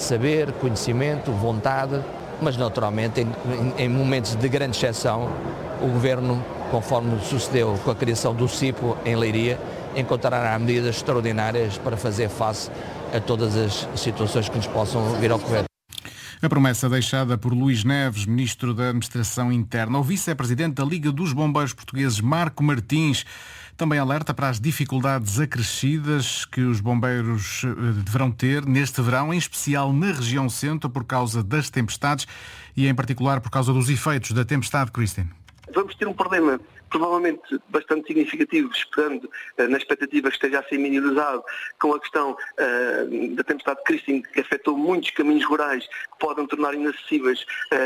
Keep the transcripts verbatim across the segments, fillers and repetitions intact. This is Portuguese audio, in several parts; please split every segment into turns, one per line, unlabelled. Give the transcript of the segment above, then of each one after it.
saber, conhecimento, vontade, mas naturalmente em, em momentos de grande exceção o Governo, conforme sucedeu com a criação do CIPO em Leiria, encontrará medidas extraordinárias para fazer face a todas as situações que nos possam vir a ocorrer.
A promessa deixada por Luís Neves, Ministro da Administração Interna. O Vice-Presidente da Liga dos Bombeiros Portugueses, Marco Martins, também alerta para as dificuldades acrescidas que os bombeiros deverão ter neste verão, em especial na região centro, por causa das tempestades e, em particular, por causa dos efeitos da tempestade Kristine.
Vamos ter um problema provavelmente bastante significativo, esperando, na expectativa que esteja a ser minimizado, com a questão uh, da tempestade Kristine, que afetou muitos caminhos rurais, que podem tornar inacessíveis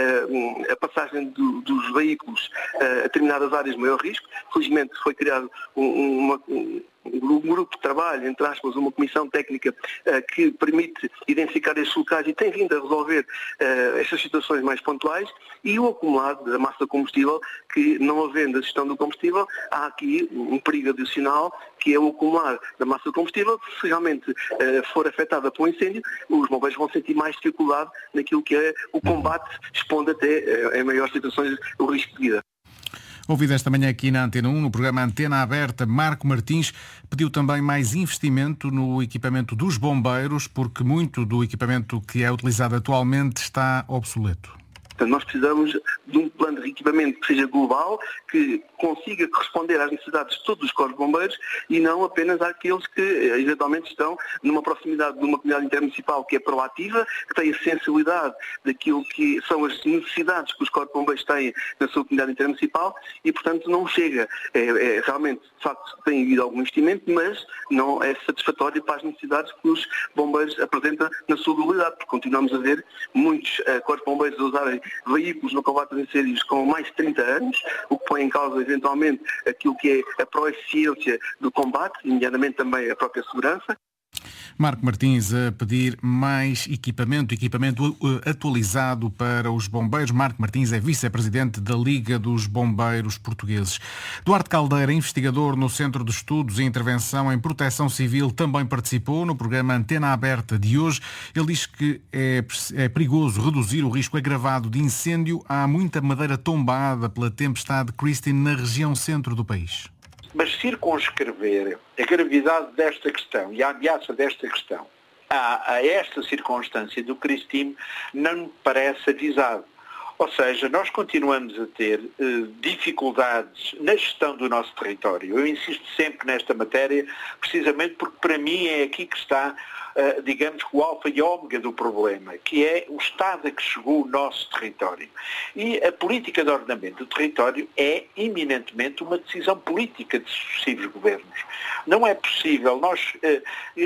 uh, a passagem do, dos veículos uh, a determinadas áreas de maior risco. Felizmente foi criado um, uma, um, um grupo de trabalho, entre aspas, uma comissão técnica uh, que permite identificar estes locais e tem vindo a resolver uh, estas situações mais pontuais, e o acumulado da massa de combustível, que não havendo a gestão do combustível, há aqui um perigo adicional, que é o acumular da massa de combustível, que se realmente uh, for afetada por um incêndio, os bombeiros vão sentir mais dificuldade naquilo que é o combate, expondo até, uh, em maiores situações, o risco de vida.
Ouvido esta manhã aqui na Antena um, no programa Antena Aberta, Marco Martins pediu também mais investimento no equipamento dos bombeiros, porque muito do equipamento que é utilizado atualmente está obsoleto.
Portanto, nós precisamos de um plano de equipamento que seja global, que consiga corresponder às necessidades de todos os corpos de bombeiros e não apenas àqueles que eventualmente estão numa proximidade de uma comunidade intermunicipal que é proativa, que tem a sensibilidade daquilo que são as necessidades que os corpos de bombeiros têm na sua comunidade intermunicipal e, portanto, não chega. É, é, realmente, de facto, tem havido algum investimento, mas não é satisfatório para as necessidades que os bombeiros apresentam na sua globalidade, porque continuamos a ver muitos uh, corpos de bombeiros a usarem veículos no combate a incêndios com mais de trinta anos, o que põe em causa eventualmente aquilo que é a proeficiência do combate, nomeadamente também a própria segurança.
Marco Martins a pedir mais equipamento, equipamento atualizado para os bombeiros. Marco Martins é vice-presidente da Liga dos Bombeiros Portugueses. Duarte Caldeira, investigador no Centro de Estudos e Intervenção em Proteção Civil, também participou no programa Antena Aberta de hoje. Ele diz que é, é perigoso reduzir o risco agravado de incêndio. Há muita madeira tombada pela tempestade Kristine na região centro do país.
Mas circunscrever a gravidade desta questão e a ameaça desta questão a, a esta circunstância do Kristine não me parece avisado. Ou seja, nós continuamos a ter eh, dificuldades na gestão do nosso território. Eu insisto sempre nesta matéria, precisamente porque para mim é aqui que está, eh, digamos, o alfa e ômega do problema, que é o estado a que chegou o nosso território. E a política de ordenamento do território é eminentemente uma decisão política de sucessivos governos. Não é possível nós eh,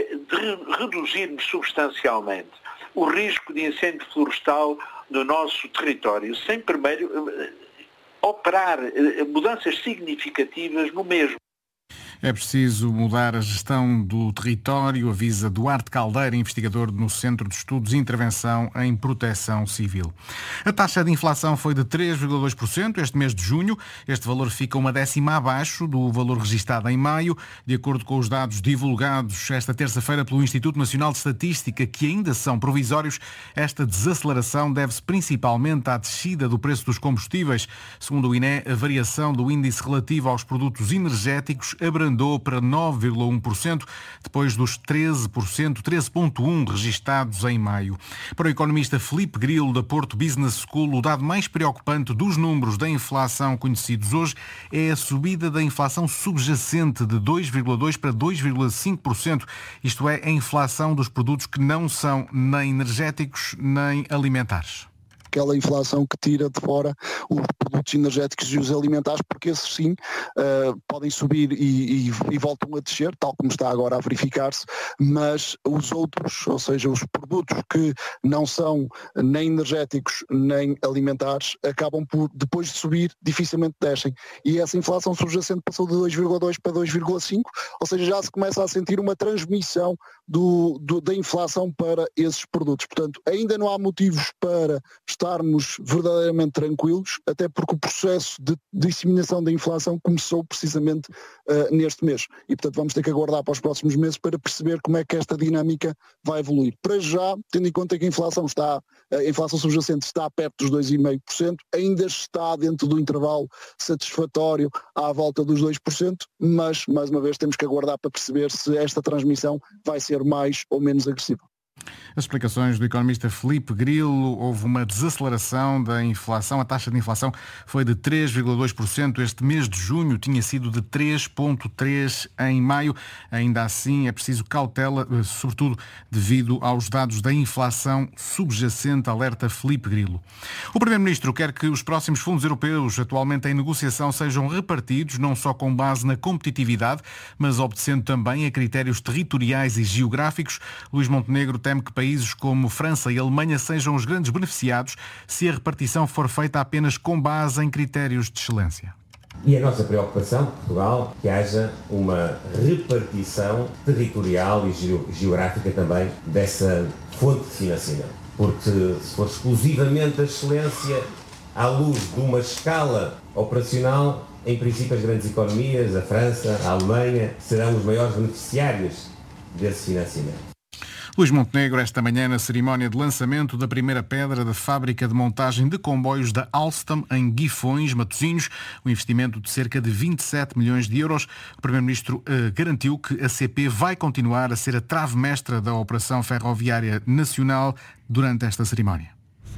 de reduzirmos substancialmente o risco de incêndio florestal no nosso território, sem primeiro operar mudanças significativas no mesmo.
É preciso mudar a gestão do território, avisa Duarte Caldeira, investigador no Centro de Estudos e Intervenção em Proteção Civil. A taxa de inflação foi de três vírgula dois por cento este mês de junho. Este valor fica uma décima abaixo do valor registado em maio, de acordo com os dados divulgados esta terça-feira pelo Instituto Nacional de Estatística, que ainda são provisórios. Esta desaceleração deve-se principalmente à descida do preço dos combustíveis. Segundo o I N E, a variação do índice relativo aos produtos energéticos abrandou para nove vírgula um por cento, depois dos treze por cento, treze vírgula um por cento registados em maio. Para o economista Filipe Grilo, da Porto Business School, o dado mais preocupante dos números da inflação conhecidos hoje é a subida da inflação subjacente de dois vírgula dois por cento para dois vírgula cinco por cento, isto é, a inflação dos produtos que não são nem energéticos nem alimentares.
Aquela inflação que tira de fora os produtos energéticos e os alimentares, porque esses sim uh, podem subir e, e, e voltam a descer, tal como está agora a verificar-se, mas os outros, ou seja, os produtos que não são nem energéticos nem alimentares, acabam por, depois de subir, dificilmente descem. E essa inflação subjacente passou de dois vírgula dois para dois vírgula cinco, ou seja, já se começa a sentir uma transmissão do, do, da inflação para esses produtos. Portanto, ainda não há motivos para estarmos verdadeiramente tranquilos, até porque o processo de disseminação da inflação começou precisamente uh, neste mês. E, portanto, vamos ter que aguardar para os próximos meses para perceber como é que esta dinâmica vai evoluir. Para já, tendo em conta que a inflação está, a inflação subjacente está perto dos dois vírgula cinco por cento, ainda está dentro do intervalo satisfatório à volta dos dois por cento, mas, mais uma vez, temos que aguardar para perceber se esta transmissão vai ser mais ou menos agressiva.
As explicações do economista Filipe Grilo. Houve uma desaceleração da inflação. A taxa de inflação foi de três vírgula dois por cento este mês de junho, tinha sido de três vírgula três por cento em maio. Ainda assim é preciso cautela, sobretudo devido aos dados da inflação subjacente, alerta Filipe Grilo. O Primeiro-Ministro quer que os próximos fundos europeus atualmente em negociação sejam repartidos não só com base na competitividade, mas obedecendo também a critérios territoriais e geográficos. Luís Montenegro teme que países como França e Alemanha sejam os grandes beneficiados se a repartição for feita apenas com base em critérios de excelência.
E a nossa preocupação, Portugal, que haja uma repartição territorial e geográfica também dessa fonte de financiamento. Porque se for exclusivamente a excelência à luz de uma escala operacional, em princípio as grandes economias, a França, a Alemanha, serão os maiores beneficiários desse financiamento.
Luís Montenegro, esta manhã, na cerimónia de lançamento da primeira pedra da fábrica de montagem de comboios da Alstom, em Guifões, Matosinhos, um investimento de cerca de vinte e sete milhões de euros. O Primeiro-Ministro eh, garantiu que a C P vai continuar a ser a trave mestra da Operação Ferroviária Nacional durante esta cerimónia.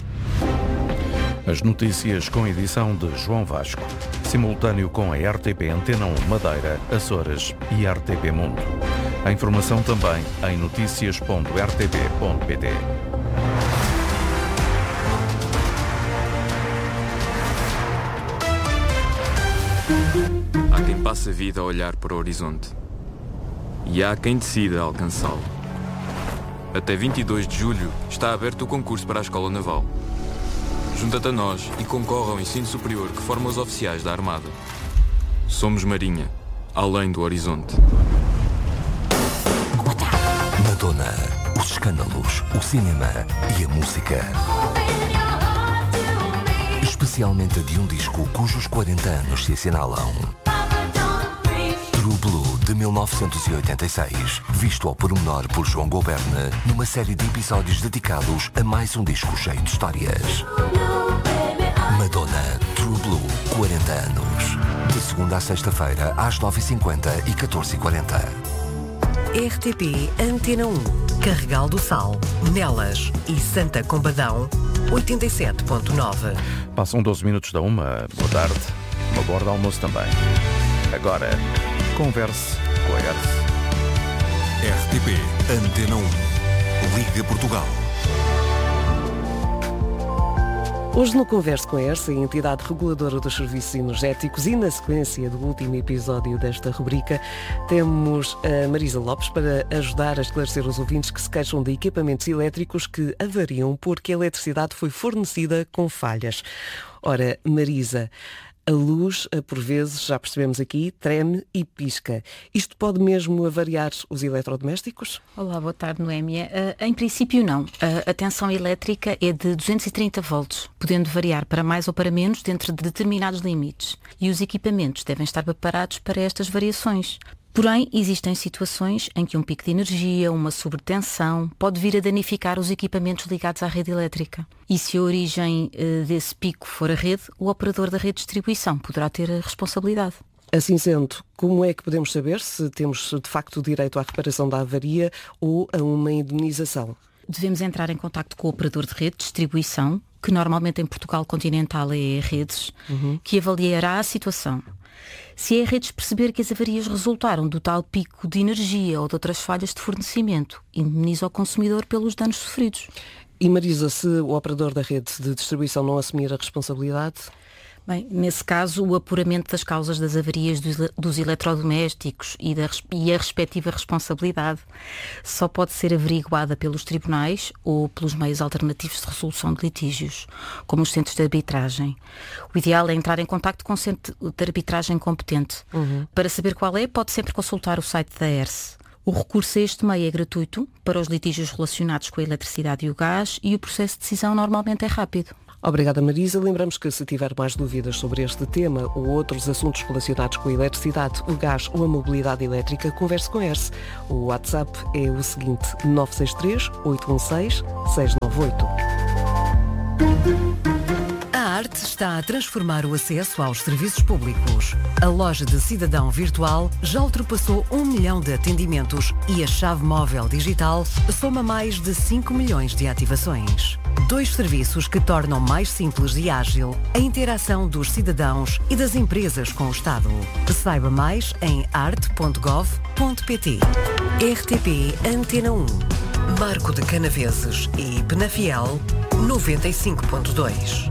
As notícias com edição de João Vasco. Simultâneo com a R T P Antena um Madeira, Açores e R T P Mundo. A informação também em noticias ponto r t p ponto p t.
Há quem passe a vida a olhar para o horizonte. E há quem decida alcançá-lo. Até vinte e dois de julho está aberto o concurso para a Escola Naval. Junta-te a nós e concorre ao ensino superior que forma os oficiais da Armada. Somos Marinha, além do horizonte.
Madonna, os escândalos, o cinema e a música. Especialmente de um disco cujos quarenta anos se assinalam. True Blue, de mil novecentos e oitenta e seis, visto ao pormenor por João Goberne, numa série de episódios dedicados a mais um disco cheio de histórias. Madonna, True Blue, quarenta anos. De segunda à sexta-feira, às nove e cinquenta e catorze e quarenta.
R T P Antena um, Carregal do Sal, Nelas e Santa Combadão, oitenta e sete ponto nove.
Passam doze minutos da uma. Boa tarde. Uma boa hora de almoço também. Agora, converse com a R S.
R T P Antena um, Liga Portugal.
Hoje no Converso com a E R S, a entidade reguladora dos serviços energéticos, e na sequência do último episódio desta rubrica, temos a Marisa Lopes para ajudar a esclarecer os ouvintes que se queixam de equipamentos elétricos que avariam porque a eletricidade foi fornecida com falhas. Ora, Marisa, a luz, por vezes, já percebemos aqui, treme e pisca. Isto pode mesmo avariar os eletrodomésticos?
Olá, boa tarde, Noémia. Uh, em princípio, não. A tensão elétrica é de duzentos e trinta volts, podendo variar para mais ou para menos dentro de determinados limites. E os equipamentos devem estar preparados para estas variações. Porém, existem situações em que um pico de energia, uma sobretensão, pode vir a danificar os equipamentos ligados à rede elétrica. E se a origem uh, desse pico for a rede, o operador da rede de distribuição poderá ter a responsabilidade.
Assim sendo, como é que podemos saber se temos de facto direito à reparação da avaria ou a uma indemnização?
Devemos entrar em contacto com o operador de rede de distribuição, que normalmente em Portugal continental é a Redes, uhum. que avaliará a situação. Se é a Redes perceber que as avarias resultaram do tal pico de energia ou de outras falhas de fornecimento, indemniza o consumidor pelos danos sofridos.
E Marisa, se o operador da rede de distribuição não assumir a responsabilidade?
Bem, nesse caso, o apuramento das causas das avarias dos, dos eletrodomésticos e, da, e a respectiva responsabilidade só pode ser averiguada pelos tribunais ou pelos meios alternativos de resolução de litígios, como os centros de arbitragem. O ideal é entrar em contacto com o centro de arbitragem competente. Uhum. Para saber qual é, pode sempre consultar o site da E R S. O recurso a este meio é gratuito para os litígios relacionados com a eletricidade e o gás e o processo de decisão normalmente é rápido.
Obrigada, Marisa. Lembramos que se tiver mais dúvidas sobre este tema ou outros assuntos relacionados com a eletricidade, o gás ou a mobilidade elétrica, converse com a E R S. O WhatsApp é o seguinte: nove seis três, oito um seis, seis nove oito.
A arte está a transformar o acesso aos serviços públicos. A loja de cidadão virtual já ultrapassou um milhão de atendimentos e a chave móvel digital soma mais de cinco milhões de ativações. Dois serviços que tornam mais simples e ágil a interação dos cidadãos e das empresas com o Estado. Saiba mais em arte ponto gov ponto pt. R T P Antena um. Marco de Canaveses e Penafiel noventa e cinco ponto dois.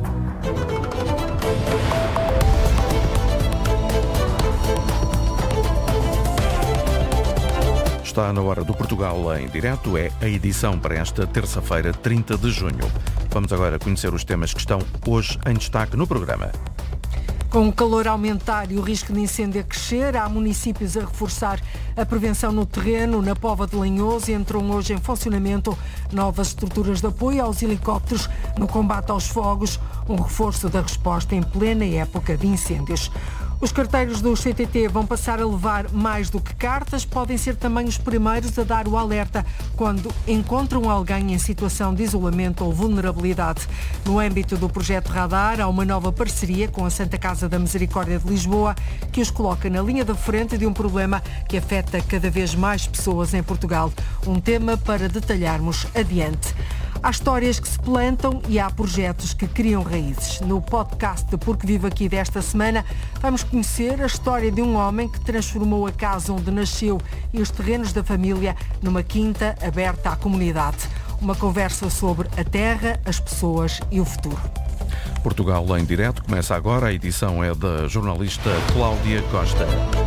Está na hora do Portugal em direto, é a edição para esta terça-feira, trinta de junho. Vamos agora conhecer os temas que estão hoje em destaque no programa.
Com o calor a aumentar e o risco de incêndio a crescer, há municípios a reforçar a prevenção no terreno. Na Póvoa de Lanhoso entram hoje em funcionamento novas estruturas de apoio aos helicópteros no combate aos fogos, um reforço da resposta em plena época de incêndios. Os carteiros do C T T vão passar a levar mais do que cartas, podem ser também os primeiros a dar o alerta quando encontram alguém em situação de isolamento ou vulnerabilidade. No âmbito do projeto Radar, há uma nova parceria com a Santa Casa da Misericórdia de Lisboa, que os coloca na linha da frente de um problema que afeta cada vez mais pessoas em Portugal. Um tema para detalharmos adiante. Há histórias que se plantam e há projetos que criam raízes. No podcast de Porque Vivo Aqui desta semana, vamos conhecer a história de um homem que transformou a casa onde nasceu e os terrenos da família numa quinta aberta à comunidade. Uma conversa sobre a terra, as pessoas e o futuro.
Portugal em direto começa agora. A edição é da jornalista Cláudia Costa.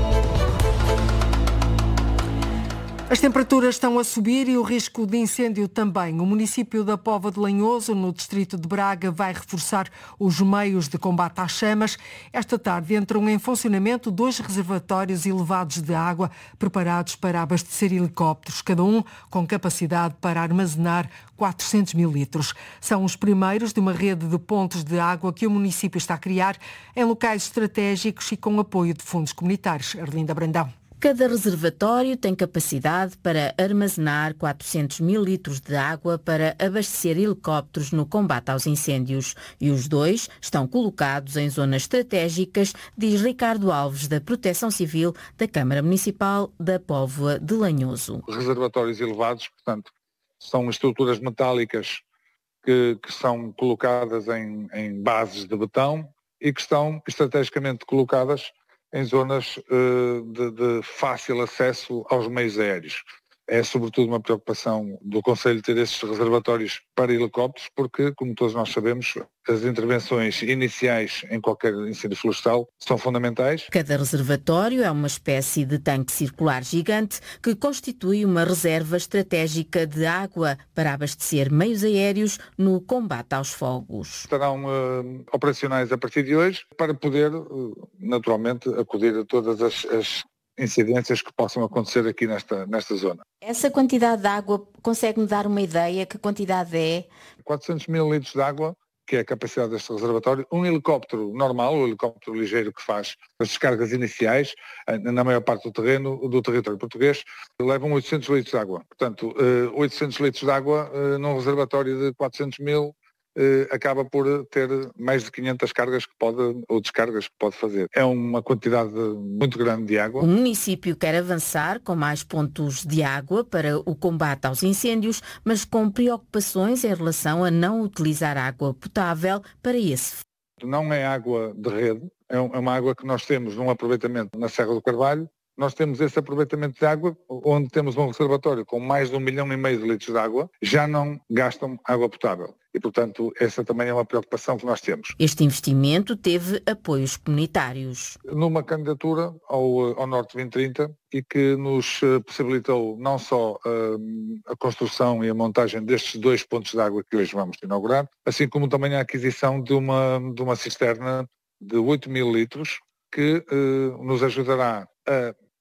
As temperaturas estão a subir e o risco de incêndio também. O município da Póvoa de Lanhoso, no distrito de Braga, vai reforçar os meios de combate às chamas. Esta tarde entram em funcionamento dois reservatórios elevados de água preparados para abastecer helicópteros, cada um com capacidade para armazenar quatrocentos mil litros. São os primeiros de uma rede de pontos de água que o município está a criar em locais estratégicos e com apoio de fundos comunitários. Arlinda Brandão.
Cada reservatório tem capacidade para armazenar quatrocentos mil litros de água para abastecer helicópteros no combate aos incêndios. E os dois estão colocados em zonas estratégicas, diz Ricardo Alves, da Proteção Civil da Câmara Municipal da Póvoa de Lanhoso.
Reservatórios elevados, portanto, são estruturas metálicas que, que são colocadas em, em bases de betão e que estão estrategicamente colocadas em zonas uh, de, de fácil acesso aos meios aéreos. É sobretudo uma preocupação do Conselho ter esses reservatórios para helicópteros, porque, como todos nós sabemos, as intervenções iniciais em qualquer incêndio florestal são fundamentais.
Cada reservatório é uma espécie de tanque circular gigante que constitui uma reserva estratégica de água para abastecer meios aéreos no combate aos fogos.
Estarão uh, operacionais a partir de hoje para poder, uh, naturalmente, acudir a todas as, as incidências que possam acontecer aqui nesta, nesta zona.
Essa quantidade de água, consegue-me dar uma ideia? Que quantidade é?
quatrocentos mil litros de água, que é a capacidade deste reservatório. Um helicóptero normal, um helicóptero ligeiro que faz as descargas iniciais, na maior parte do terreno, do território português, levam oitocentos litros de água. Portanto, oitocentos litros de água num reservatório de quatrocentos mil, Uh, acaba por ter mais de quinhentas cargas que pode, ou descargas que pode fazer. É uma quantidade muito grande de água.
O município quer avançar com mais pontos de água para o combate aos incêndios, mas com preocupações em relação a não utilizar água potável para esse fim.
Não é água de rede, é uma água que nós temos num aproveitamento na Serra do Carvalho. Nós temos esse aproveitamento de água, onde temos um reservatório com mais de um milhão e meio de litros de água, já não gastam água potável. E, portanto, essa também é uma preocupação que nós temos.
Este investimento teve apoios comunitários.
Numa candidatura ao, ao Norte vinte trinta e que nos possibilitou não só uh, a construção e a montagem destes dois pontos de água que hoje vamos inaugurar, assim como também a aquisição de uma, de uma cisterna de oito mil litros que uh, nos ajudará a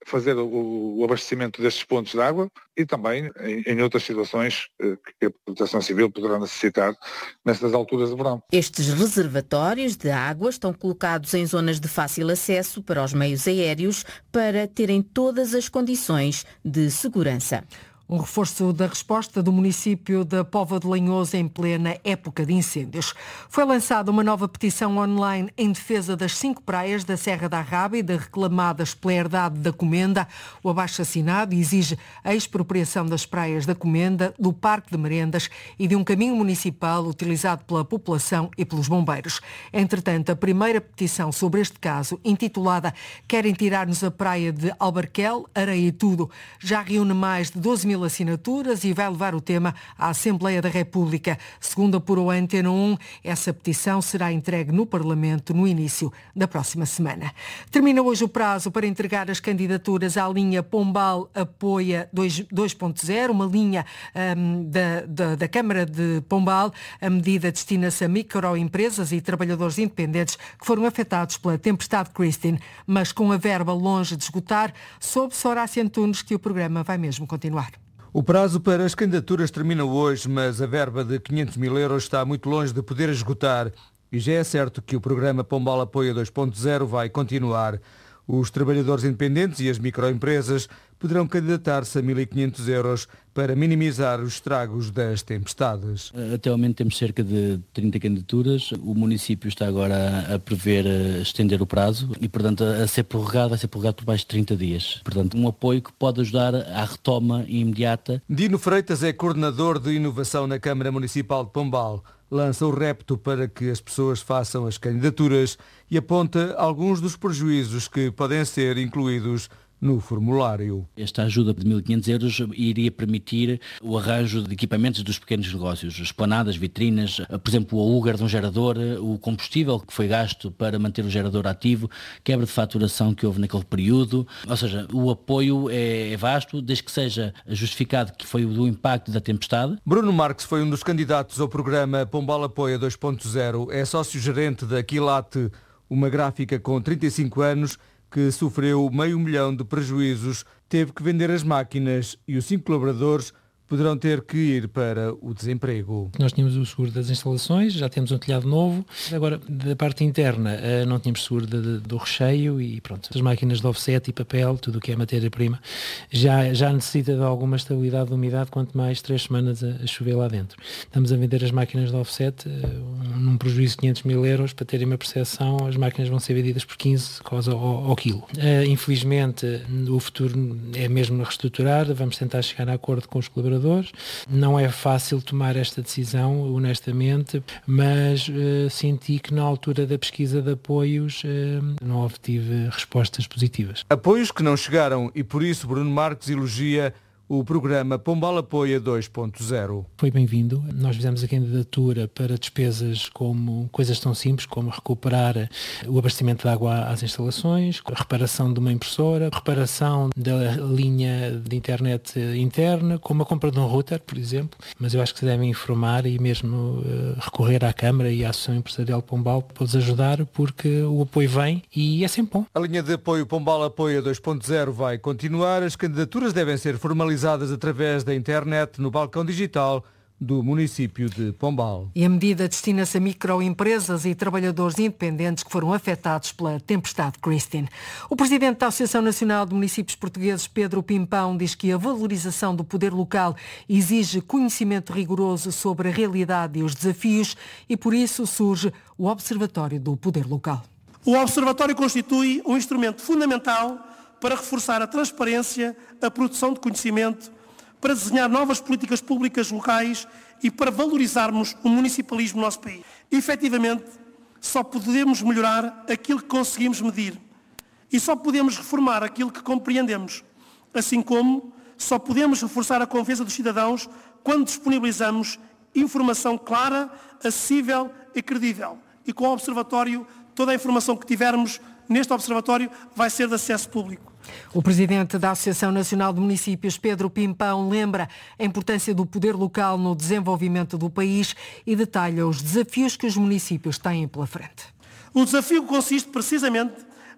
fazer o, o abastecimento destes pontos de água e também em, em outras situações eh, que a Proteção Civil poderá necessitar nessas alturas de verão.
Estes reservatórios de água estão colocados em zonas de fácil acesso para os meios aéreos para terem todas as condições de segurança.
Um reforço da resposta do município da Póvoa de Lanhoso em plena época de incêndios. Foi lançada uma nova petição online em defesa das cinco praias da Serra da Arrábida, reclamadas pela herdade da Comenda. O abaixo-assinado exige a expropriação das praias da Comenda, do Parque de Merendas e de um caminho municipal utilizado pela população e pelos bombeiros. Entretanto, a primeira petição sobre este caso, intitulada "Querem tirar-nos a praia de Albarquel, areia e tudo", já reúne mais de doze mil assinaturas e vai levar o tema à Assembleia da República. Segundo apurou a Antena um, essa petição será entregue no Parlamento no início da próxima semana. Termina hoje o prazo para entregar as candidaturas à linha Pombal Apoia dois ponto zero, uma linha um, da, da, da Câmara de Pombal. A medida destina-se a microempresas e trabalhadores independentes que foram afetados pela tempestade Christine, mas com a verba longe de esgotar. Soube-se Horácio Antunes que o programa vai mesmo continuar.
O prazo para as candidaturas termina hoje, mas a verba de quinhentos mil euros está muito longe de poder esgotar. E já é certo que o programa Pombal Apoia dois ponto zero vai continuar. Os trabalhadores independentes e as microempresas poderão candidatar-se a mil e quinhentos euros para minimizar os estragos das tempestades.
Até ao momento temos cerca de trinta candidaturas. O município está agora a prever estender o prazo e, portanto, a ser prorrogado, vai ser prorrogado por mais de trinta dias. Portanto, um apoio que pode ajudar à retoma imediata.
Dino Freitas é coordenador de inovação na Câmara Municipal de Pombal. Lança o repto para que as pessoas façam as candidaturas e aponta alguns dos prejuízos que podem ser incluídos no formulário.
Esta ajuda de mil e quinhentos euros iria permitir o arranjo de equipamentos dos pequenos negócios, esplanadas, vitrinas, por exemplo, o aluguer de um gerador, o combustível que foi gasto para manter o gerador ativo, quebra de faturação que houve naquele período. Ou seja, o apoio é vasto, desde que seja justificado que foi do impacto da tempestade.
Bruno Marques foi um dos candidatos ao programa Pombal Apoia dois ponto zero. É sócio-gerente da Quilate, uma gráfica com trinta e cinco anos, que sofreu meio milhão de prejuízos, teve que vender as máquinas e os cinco colaboradores poderão ter que ir para o desemprego.
Nós tínhamos o seguro das instalações, já temos um telhado novo. Agora, da parte interna, não tínhamos seguro de, de, do recheio e pronto. As máquinas de offset e papel, tudo o que é matéria-prima, já, já necessita de alguma estabilidade de umidade, quanto mais três semanas a, a chover lá dentro. Estamos a vender as máquinas de offset um, num prejuízo de quinhentos mil euros. Para terem uma percepção, as máquinas vão ser vendidas por quinze ao, ao, ao quilo. Uh, infelizmente, o futuro é mesmo reestruturar. Vamos tentar chegar a acordo com os colaboradores. Não é fácil tomar esta decisão, honestamente, mas uh, senti que na altura da pesquisa de apoios uh, não obtive respostas positivas.
Apoios que não chegaram e por isso Bruno Marques elogia o programa Pombal Apoia dois ponto zero.
Foi bem-vindo. Nós fizemos a candidatura para despesas como coisas tão simples como recuperar o abastecimento de água às instalações, a reparação de uma impressora, a reparação da linha de internet interna, como a compra de um router, por exemplo. Mas eu acho que se devem informar e mesmo uh, recorrer à Câmara e à Associação Empresarial Pombal para os ajudar, porque o apoio vem e é sempre bom.
A linha de apoio Pombal Apoia dois ponto zero vai continuar. As candidaturas devem ser formalizadas através da internet no balcão digital do município de Pombal.
E a medida destina-se a microempresas e trabalhadores independentes que foram afetados pela tempestade Christine. O presidente da Associação Nacional de Municípios Portugueses, Pedro Pimpão, diz que a valorização do poder local exige conhecimento rigoroso sobre a realidade e os desafios e por isso surge o Observatório do Poder Local.
O Observatório constitui um instrumento fundamental para reforçar a transparência, a produção de conhecimento, para desenhar novas políticas públicas locais e para valorizarmos o municipalismo no nosso país. E, efetivamente, só podemos melhorar aquilo que conseguimos medir e só podemos reformar aquilo que compreendemos, assim como só podemos reforçar a confiança dos cidadãos quando disponibilizamos informação clara, acessível e credível. E com o Observatório, toda a informação que tivermos neste Observatório vai ser de acesso público.
O presidente da Associação Nacional de Municípios, Pedro Pimpão, lembra a importância do poder local no desenvolvimento do país e detalha os desafios que os municípios têm pela frente.
O desafio consiste precisamente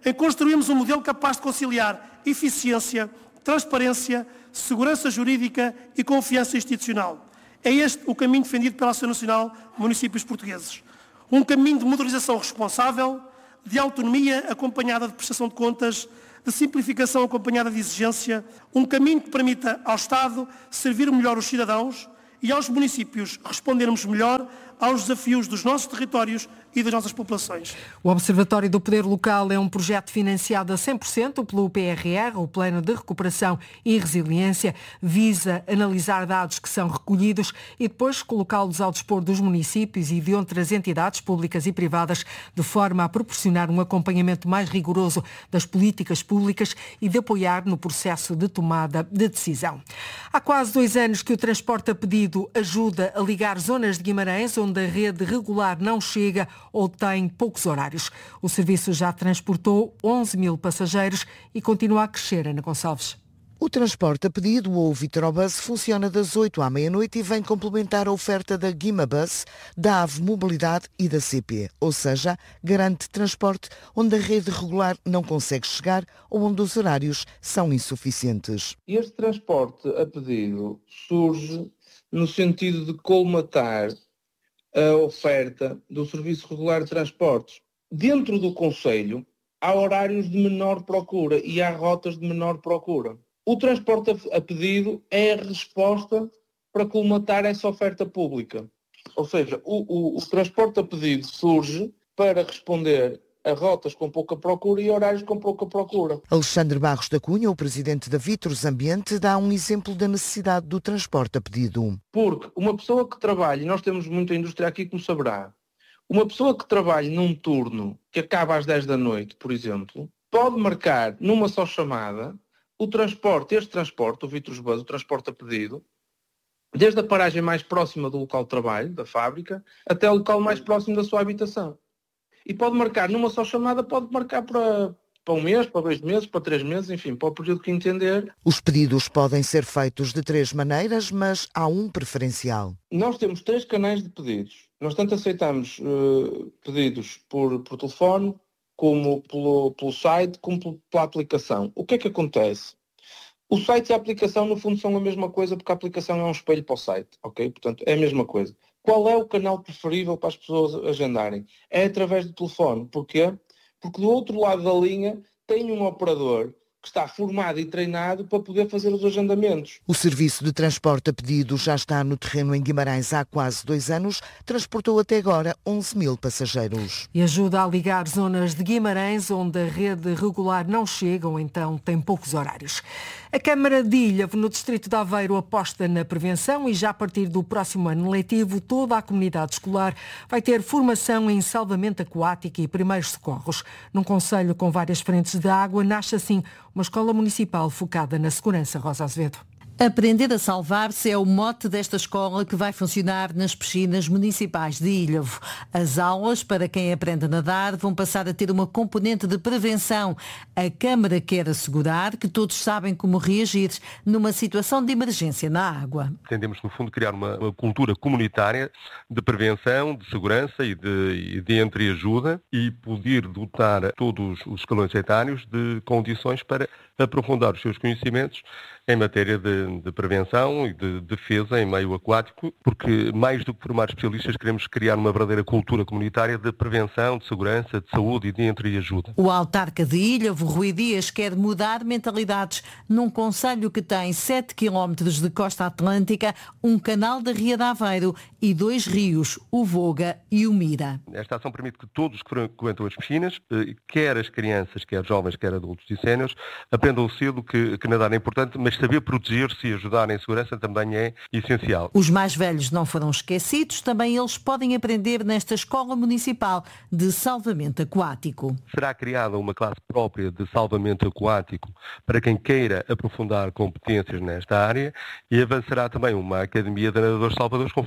em construirmos um modelo capaz de conciliar eficiência, transparência, segurança jurídica e confiança institucional. É este o caminho defendido pela Associação Nacional de Municípios Portugueses. Um caminho de modernização responsável, de autonomia acompanhada de prestação de contas, de simplificação acompanhada de exigência, um caminho que permita ao Estado servir melhor os cidadãos e aos municípios respondermos melhor aos desafios dos nossos territórios e das nossas populações.
O Observatório do Poder Local é um projeto financiado a cem por cento pelo P R R, o Plano de Recuperação e Resiliência, visa analisar dados que são recolhidos e depois colocá-los ao dispor dos municípios e de outras entidades públicas e privadas, de forma a proporcionar um acompanhamento mais rigoroso das políticas públicas e de apoiar no processo de tomada de decisão. Há quase dois anos que o transporte a pedido ajuda a ligar zonas de Guimarães, onde a rede regular não chega ou tem poucos horários. O serviço já transportou onze mil passageiros e continua a crescer, Ana Gonçalves.
O transporte a pedido, ou Vitrobus, funciona das oito à meia-noite e vem complementar a oferta da Guimabus, da Ave Mobilidade e da C P, ou seja, garante transporte onde a rede regular não consegue chegar ou onde os horários são insuficientes.
Este transporte a pedido surge no sentido de colmatar a oferta do Serviço Regular de Transportes. Dentro do Conselho, há horários de menor procura e há rotas de menor procura. O transporte a pedido é a resposta para colmatar essa oferta pública. Ou seja, o, o, o transporte a pedido surge para responder a rotas com pouca procura e horários com pouca procura.
Alexandre Barros da Cunha, o presidente da Vitros Ambiente, dá um exemplo da necessidade do transporte a pedido.
Porque uma pessoa que trabalha, e nós temos muita indústria aqui como saberá, uma pessoa que trabalha num turno que acaba às dez da noite, por exemplo, pode marcar numa só chamada o transporte, este transporte, o Vitros Bus, o transporte a pedido, desde a paragem mais próxima do local de trabalho, da fábrica, até o local mais próximo da sua habitação. E pode marcar numa só chamada, pode marcar para, para um mês, para dois meses, para três meses, enfim, para o período que entender.
Os pedidos podem ser feitos de três maneiras, mas há um preferencial.
Nós temos três canais de pedidos. Nós tanto aceitamos uh, pedidos por, por telefone, como pelo, pelo site, como pela aplicação. O que é que acontece? O site e a aplicação, no fundo, são a mesma coisa, porque a aplicação é um espelho para o site, ok? Portanto, é a mesma coisa. Qual é o canal preferível para as pessoas agendarem? É através do telefone. Porquê? Porque do outro lado da linha tem um operador que está formado e treinado para poder fazer os agendamentos.
O serviço de transporte a pedido já está no terreno em Guimarães há quase dois anos. Transportou até agora onze mil passageiros.
E ajuda a ligar zonas de Guimarães onde a rede regular não chega ou então tem poucos horários. A Câmara de Ilhavo, no distrito de Aveiro, aposta na prevenção e já a partir do próximo ano letivo toda a comunidade escolar vai ter formação em salvamento aquático e primeiros socorros. Num concelho com várias frentes de água, nasce assim uma escola municipal focada na segurança. Rosa Azevedo.
Aprender a salvar-se é o mote desta escola que vai funcionar nas piscinas municipais de Ilhavo. As aulas, para quem aprende a nadar, vão passar a ter uma componente de prevenção. A Câmara quer assegurar que todos sabem como reagir numa situação de emergência na água.
Tendemos, no fundo, criar uma, uma cultura comunitária de prevenção, de segurança e de, de entreajuda e poder dotar todos os escalões etários de condições para aprofundar os seus conhecimentos em matéria de, de prevenção e de defesa em meio aquático, porque mais do que formar especialistas queremos criar uma verdadeira cultura comunitária de prevenção, de segurança, de saúde e de entreajuda.
O autarca de Ilhavo, Rui Dias, quer mudar mentalidades num concelho que tem sete quilómetros de costa atlântica, um canal da Ria de Aveiro e dois rios, o Voga e o Mira.
Esta ação permite que todos que frequentam as piscinas, quer as crianças, quer jovens, quer adultos e séniores, aprendam cedo que, que nadar é importante, mas saber proteger-se e ajudar em segurança também é essencial.
Os mais velhos não foram esquecidos, também eles podem aprender nesta Escola Municipal de Salvamento Aquático.
Será criada uma classe própria de salvamento aquático para quem queira aprofundar competências nesta área e avançará também uma Academia de Nadadores Salvadores com formação com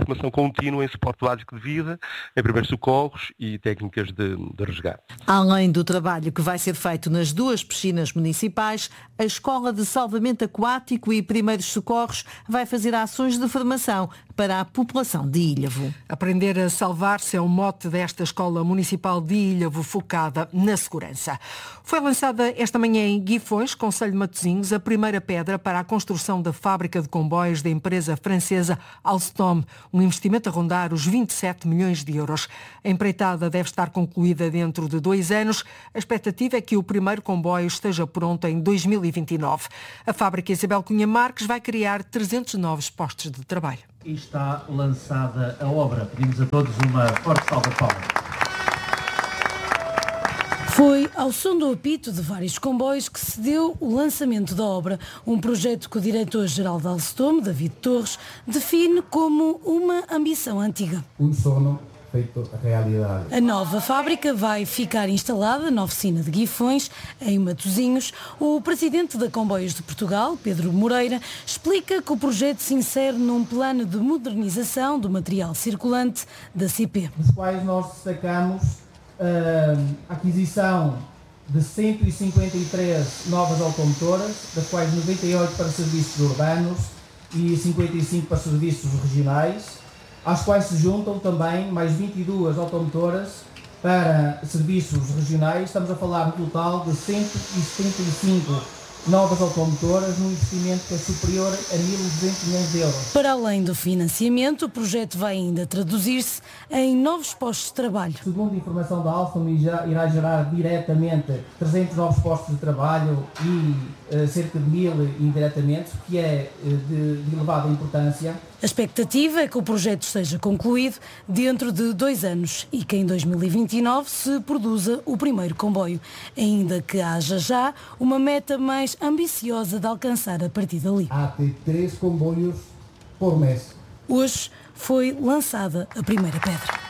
contínuo em suporte básico de vida, em primeiros socorros e técnicas de, de resgate.
Além do trabalho que vai ser feito nas duas piscinas municipais, a Escola de Salvamento Aquático e Primeiros Socorros vai fazer ações de formação para a população de Ilhavo.
Aprender a salvar-se é o mote desta Escola Municipal de Ilhavo, focada na segurança. Foi lançada esta manhã em Guifões, concelho de Matosinhos, a primeira pedra para a construção da fábrica de comboios da empresa francesa Alstom, um investimento a rondar os vinte e sete milhões de euros. A empreitada deve estar concluída dentro de dois anos. A expectativa é que o primeiro comboio esteja pronto em dois mil e vinte e nove. A fábrica Isabel Cunha Marques vai criar trezentos novos postos de trabalho.
E está lançada a obra. Pedimos a todos uma forte salva de palmas.
Foi ao som do apito de vários comboios que se deu o lançamento da obra, um projeto que o diretor-geral da Alstom, David Torres, define como uma ambição antiga.
Um sono feito realidade.
A nova fábrica vai ficar instalada na oficina de Guifões, em Matosinhos. O presidente da Comboios de Portugal, Pedro Moreira, explica que o projeto se insere num plano de modernização do material circulante da C P.
Dos quais nós destacamos a aquisição de cento e cinquenta e três novas automotoras, das quais noventa e oito para serviços urbanos e cinquenta e cinco para serviços regionais, às quais se juntam também mais vinte e duas automotoras para serviços regionais. Estamos a falar no total de cento e setenta e cinco novas automotoras, num investimento que é superior a mil e duzentos milhões de euros.
Para além do financiamento, o projeto vai ainda traduzir-se em novos postos de trabalho.
Segundo a informação da Alstom, irá gerar diretamente trezentos novos postos de trabalho e uh, cerca de mil indiretamente, o que é uh, de, de elevada importância.
A expectativa é que o projeto esteja concluído dentro de dois anos e que em dois mil e vinte e nove se produza o primeiro comboio, ainda que haja já uma meta mais ambiciosa de alcançar a partir dali.
Há até três comboios por mês.
Hoje foi lançada a primeira pedra.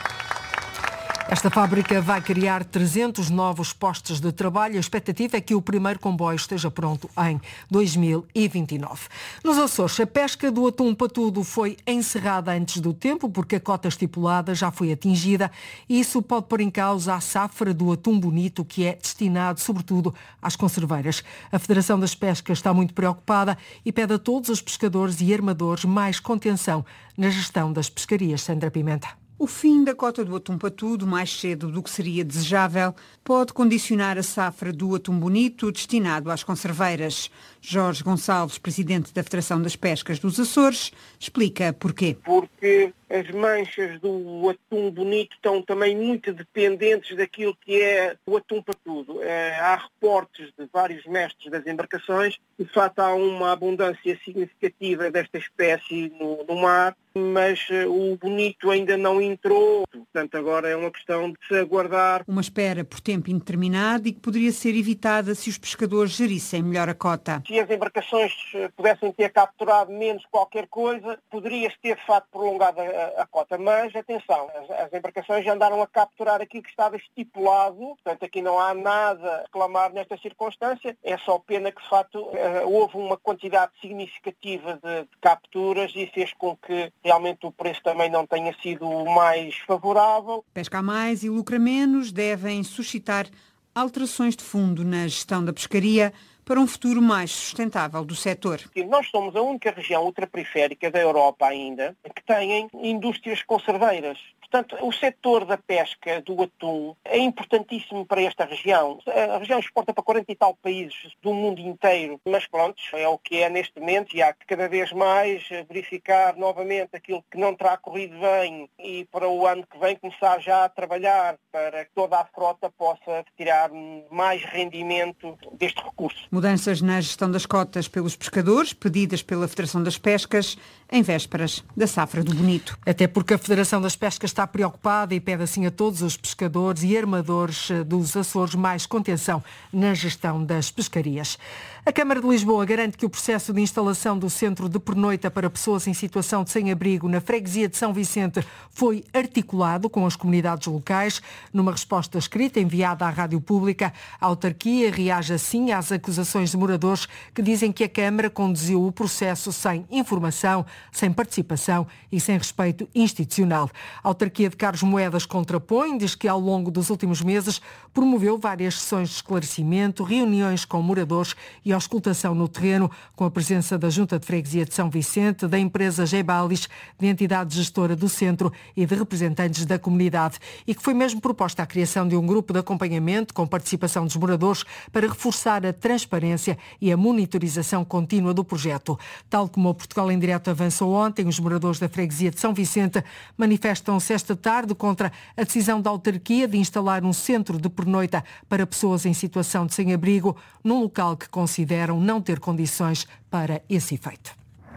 Esta fábrica vai criar trezentos novos postos de trabalho. A expectativa é que o primeiro comboio esteja pronto em dois mil e vinte e nove. Nos Açores, a pesca do atum patudo foi encerrada antes do tempo porque a cota estipulada já foi atingida e isso pode pôr em causa a safra do atum bonito, que é destinado sobretudo às conserveiras. A Federação das Pescas está muito preocupada e pede a todos os pescadores e armadores mais contenção na gestão das pescarias. Sandra Pimenta.
O fim da cota do atum patudo, mais cedo do que seria desejável, pode condicionar a safra do atum bonito destinado às conserveiras. Jorge Gonçalves, presidente da Federação das Pescas dos Açores, explica porquê.
Porque as manchas do atum bonito estão também muito dependentes daquilo que é o atum patudo. É, há reportes de vários mestres das embarcações que, de facto, há uma abundância significativa desta espécie no, no mar, mas uh, o bonito ainda não entrou. Portanto, agora é uma questão de se aguardar.
Uma espera por tempo indeterminado e que poderia ser evitada se os pescadores gerissem melhor a cota.
Se as embarcações pudessem ter capturado menos qualquer coisa, poderia-se ter, de facto, prolongado a, a cota. Mas, atenção, as, as embarcações já andaram a capturar aquilo que estava estipulado. Portanto, aqui não há nada a reclamar nesta circunstância. É só pena que, de facto, uh, houve uma quantidade significativa de, de capturas e fez com que realmente o preço também não tenha sido o mais favorável.
Pesca a mais e lucra menos devem suscitar alterações de fundo na gestão da pescaria para um futuro mais sustentável do setor.
Nós somos a única região ultraperiférica da Europa ainda que tem indústrias conserveiras. Portanto, o setor da pesca do atum é importantíssimo para esta região. A região exporta para quarenta e tal países do mundo inteiro, mas pronto, é o que é neste momento e há que cada vez mais verificar novamente aquilo que não terá corrido bem e para o ano que vem começar já a trabalhar para que toda a frota possa tirar mais rendimento deste recurso.
Mudanças na gestão das cotas pelos pescadores, pedidas pela Federação das Pescas, em vésperas da safra do bonito.
Até porque a Federação das Pescas está preocupada e pede assim a todos os pescadores e armadores dos Açores mais contenção na gestão das pescarias. A Câmara de Lisboa garante que o processo de instalação do centro de pernoita para pessoas em situação de sem-abrigo na freguesia de São Vicente foi articulado com as comunidades locais. Numa resposta escrita enviada à Rádio Pública, a autarquia reage assim às acusações de moradores que dizem que a Câmara conduziu o processo sem informação sem participação e sem respeito institucional. A autarquia de Carlos Moedas contrapõe, diz que ao longo dos últimos meses promoveu várias sessões de esclarecimento, reuniões com moradores e auscultação no terreno, com a presença da Junta de Freguesia de São Vicente, da empresa Gebalis, de entidade gestora do centro e de representantes da comunidade, e que foi mesmo proposta a criação de um grupo de acompanhamento com participação dos moradores para reforçar a transparência e a monitorização contínua do projeto. Tal como o Portugal em Direto avançou ontem, os moradores da freguesia de São Vicente manifestam-se esta tarde contra a decisão da autarquia de instalar um centro de pernoita para pessoas em situação de sem-abrigo num local que consideram não ter condições para esse efeito.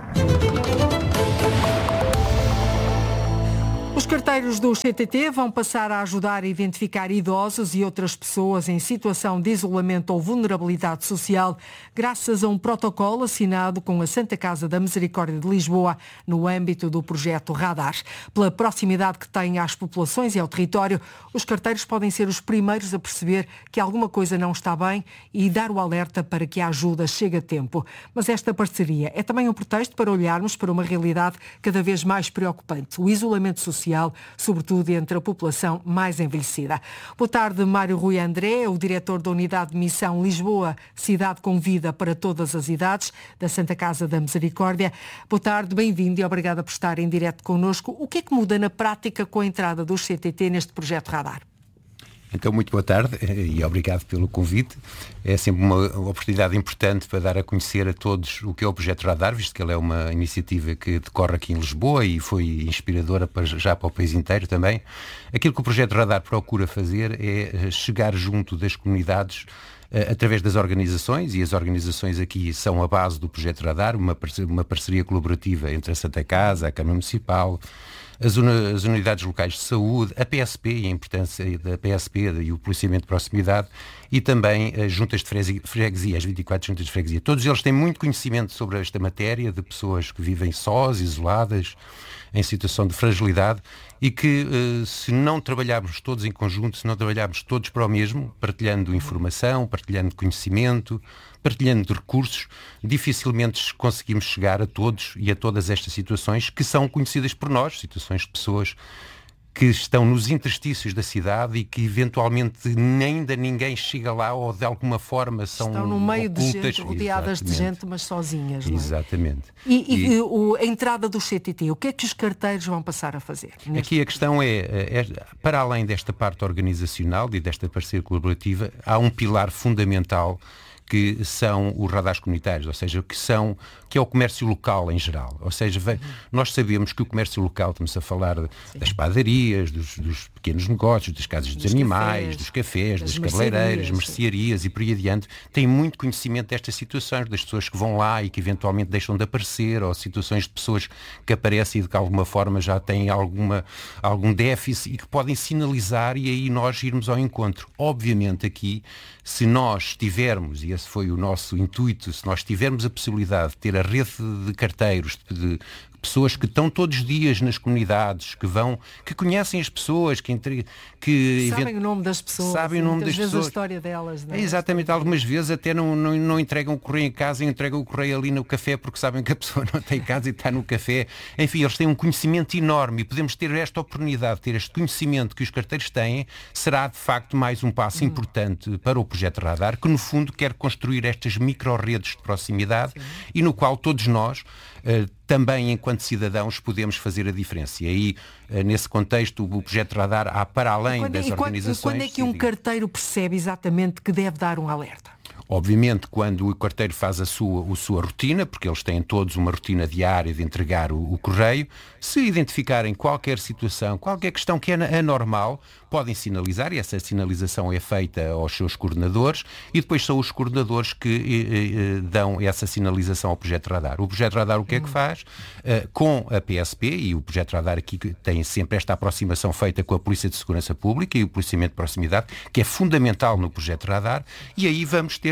Os carteiros do C T T vão passar a ajudar a identificar idosos e outras pessoas em situação de isolamento ou vulnerabilidade social, graças a um protocolo assinado com a Santa Casa da Misericórdia de Lisboa no âmbito do projeto Radar. Pela proximidade que têm às populações e ao território, os carteiros podem ser os primeiros a perceber que alguma coisa não está bem e dar o alerta para que a ajuda chegue a tempo. Mas esta parceria é também um pretexto para olharmos para uma realidade cada vez mais preocupante, o isolamento social, sobretudo entre a população mais envelhecida. Boa tarde, Mário Rui André, o diretor da Unidade de Missão Lisboa, Cidade com Vida para Todas as Idades, da Santa Casa da Misericórdia. Boa tarde, bem-vindo e obrigada por estar em direto connosco. O que é que muda na prática com a entrada dos C T T neste projeto Radar?
Então, muito boa tarde e obrigado pelo convite. É sempre uma oportunidade importante para dar a conhecer a todos o que é o Projeto Radar, visto que ele é uma iniciativa que decorre aqui em Lisboa e foi inspiradora para, já para o país inteiro também. Aquilo que o Projeto Radar procura fazer é chegar junto das comunidades através das organizações, e as organizações aqui são a base do Projeto Radar, uma parceria, uma parceria colaborativa entre a Santa Casa, a Câmara Municipal, As, un- as unidades locais de saúde, a P S P e a importância da P S P e o policiamento de proximidade, e também as juntas de freguesia, as vinte e quatro juntas de freguesia. Todos eles têm muito conhecimento sobre esta matéria, de pessoas que vivem sós, isoladas, em situação de fragilidade, e que se não trabalharmos todos em conjunto, se não trabalharmos todos para o mesmo, partilhando informação, partilhando conhecimento, partilhando de recursos, dificilmente conseguimos chegar a todos e a todas estas situações que são conhecidas por nós, situações de pessoas que estão nos interstícios da cidade e que eventualmente ainda ninguém chega lá, ou de alguma forma são
Estão no meio
ocultas.
de gente, rodeadas
Exatamente.
de gente, mas sozinhas. Não é?
Exatamente.
E, e,
E-
e o- a entrada do C T T, o que é que os carteiros vão passar a fazer?
Aqui a questão é, é, para além desta parte organizacional e desta parceria colaborativa, há um pilar fundamental que são os radares comunitários, ou seja, que são que é o comércio local em geral. Ou seja, vem, nós sabemos que o comércio local, estamos a falar das padarias, dos, dos pequenos negócios, das casas dos,
Dos
animais,
cafés,
dos cafés,
das
das cabeleireiras,
mercearias,
mercearias e por aí adiante, tem muito conhecimento destas situações, das pessoas que vão lá e que eventualmente deixam de aparecer, ou situações de pessoas que aparecem e de que de alguma forma já têm alguma, algum déficit e que podem sinalizar, e aí nós irmos ao encontro. Obviamente aqui, se nós tivermos, e esse foi o nosso intuito, se nós tivermos a possibilidade de ter a rede de carteiros, de, de pessoas que estão todos os dias nas comunidades, que vão, que conhecem as pessoas, que, entre, que
Sabem
event-
o nome das pessoas,
sabem o nome
muitas
das
vezes
pessoas.
a história delas. Não é?
É, exatamente, algumas vezes até não, não, não entregam o correio em casa, entregam o correio ali no café porque sabem que a pessoa não tem casa e está no café. Enfim, eles têm um conhecimento enorme e podemos ter esta oportunidade, ter este conhecimento que os carteiros têm, será de facto mais um passo importante para o Projeto Radar, que no fundo quer construir estas micro-redes de proximidade. Sim. E no qual todos nós, Uh, também enquanto cidadãos, podemos fazer a diferença. E aí, uh, nesse contexto, o Projeto Radar há para além
Quando,
das
e quando,
organizações...
quando é que um carteiro percebe exatamente que deve dar um alerta?
Obviamente, quando o carteiro faz a sua, a sua rotina, porque eles têm todos uma rotina diária de entregar o, o correio, se identificarem qualquer situação, qualquer questão que é anormal, podem sinalizar, e essa sinalização é feita aos seus coordenadores, e depois são os coordenadores que eh, eh, dão essa sinalização ao Projeto Radar. O Projeto Radar o que é que faz? Uh, com a P S P, e o Projeto Radar aqui tem sempre esta aproximação feita com a Polícia de Segurança Pública e o policiamento de proximidade, que é fundamental no Projeto Radar, e aí vamos ter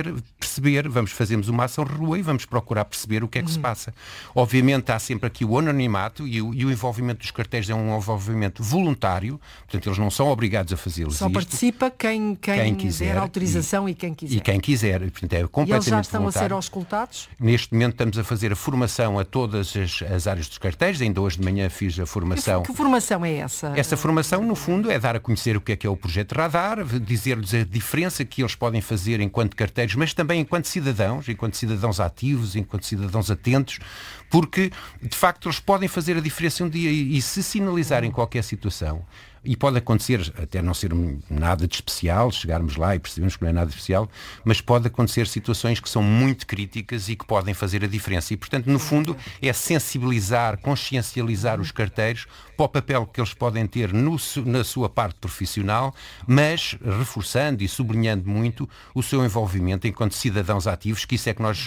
perceber, vamos fazermos uma ação de rua e vamos procurar perceber o que é que uhum. se passa. Obviamente há sempre aqui o anonimato e o, e o envolvimento dos cartéis é um envolvimento voluntário, portanto eles não são obrigados a fazê-lo.
Só isto. participa quem, quem, quem quiser, der autorização e, e quem quiser.
E quem quiser, portanto é completamente voluntário. E eles já
estão
voluntário.
a ser auscultados?
Neste momento estamos a fazer a formação a todas as, as áreas dos cartéis, ainda hoje de manhã fiz a formação.
Que, que formação é essa?
Essa formação, no fundo, é dar a conhecer o que é que é o projeto Radar, dizer-lhes a diferença que eles podem fazer enquanto carteiros, mas também enquanto cidadãos, enquanto cidadãos ativos, enquanto cidadãos atentos, porque, de facto, eles podem fazer a diferença um dia e, e se sinalizarem qualquer situação, e pode acontecer, até não ser nada de especial, chegarmos lá e percebemos que não é nada de especial, mas pode acontecer situações que são muito críticas e que podem fazer a diferença. E, portanto, no fundo, é sensibilizar, consciencializar os carteiros para o papel que eles podem ter no, na sua parte profissional, mas reforçando e sublinhando muito o seu envolvimento enquanto cidadãos ativos, que isso é que nós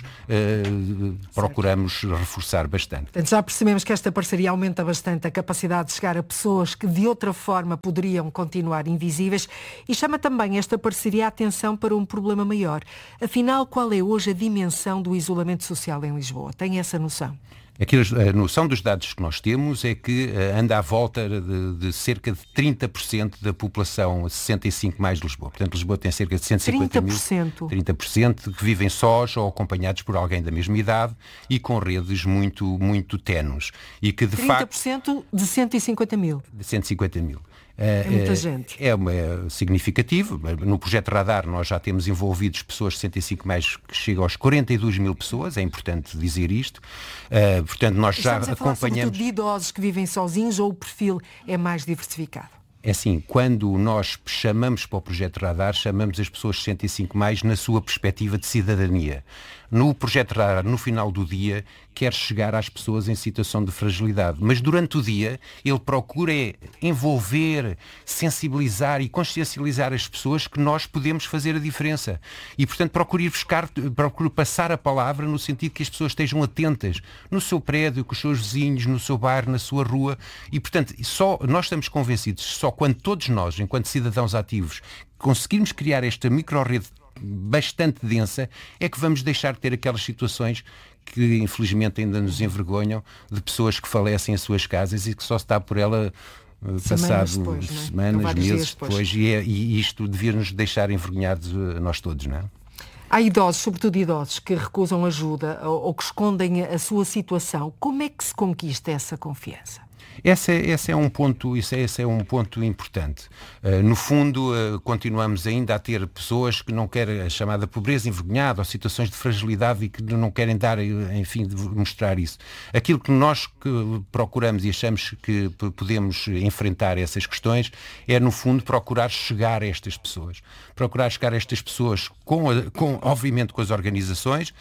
uh, procuramos reforçar bastante.
Portanto, já percebemos que esta parceria aumenta bastante a capacidade de chegar a pessoas que de outra forma poderiam continuar invisíveis e chama também esta parceria a atenção para um problema maior. Afinal, qual é hoje a dimensão do isolamento social em Lisboa? Tem essa noção?
Aqui a noção dos dados que nós temos é que uh, anda à volta de, de cerca de trinta por cento da população sessenta e cinco mais de Lisboa. Portanto, Lisboa tem cerca de cento e cinquenta mil, trinta por cento que vivem sós ou acompanhados por alguém da mesma idade e com redes muito, muito tenues. E que de
trinta por cento
facto,
de cento e cinquenta mil.
De cento e cinquenta mil.
É muita gente.
É, uma, é significativo. No projeto Radar nós já temos envolvidos pessoas de sessenta e cinco mais que chegam aos quarenta e duas mil pessoas, é importante dizer isto. Uh, portanto, nós
Estamos
já
a falar
acompanhamos...
de idosos que vivem sozinhos ou o perfil é mais diversificado?
É assim, quando nós chamamos para o projeto Radar, chamamos as pessoas de sessenta e cinco mais na sua perspectiva de cidadania. No projeto Radar, no final do dia, quer chegar às pessoas em situação de fragilidade. Mas durante o dia, ele procura envolver, sensibilizar e consciencializar as pessoas que nós podemos fazer a diferença. E, portanto, procura ir buscar, procura passar a palavra no sentido que as pessoas estejam atentas no seu prédio, com os seus vizinhos, no seu bairro, na sua rua. E, portanto, só, nós estamos convencidos, só quando todos nós, enquanto cidadãos ativos, conseguirmos criar esta micro-rede bastante densa, é que vamos deixar de ter aquelas situações que infelizmente ainda nos envergonham, de pessoas que falecem as suas casas e que só se está por ela uh, passado
depois, não é?
semanas, meses depois, depois e, é, e isto devia nos deixar envergonhados uh, nós todos, não é?
Há idosos, sobretudo idosos, que recusam ajuda ou, ou que escondem a sua situação. Como é que se conquista essa confiança?
Esse é, esse é um ponto, esse é, esse é um ponto importante. Uh, no fundo, uh, continuamos ainda a ter pessoas que não querem a chamada pobreza envergonhada ou situações de fragilidade e que não querem dar, enfim, de mostrar isso. Aquilo que nós que procuramos e achamos que podemos enfrentar essas questões é, no fundo, procurar chegar a estas pessoas. Procurar chegar a estas pessoas, com, a, com obviamente, com as organizações,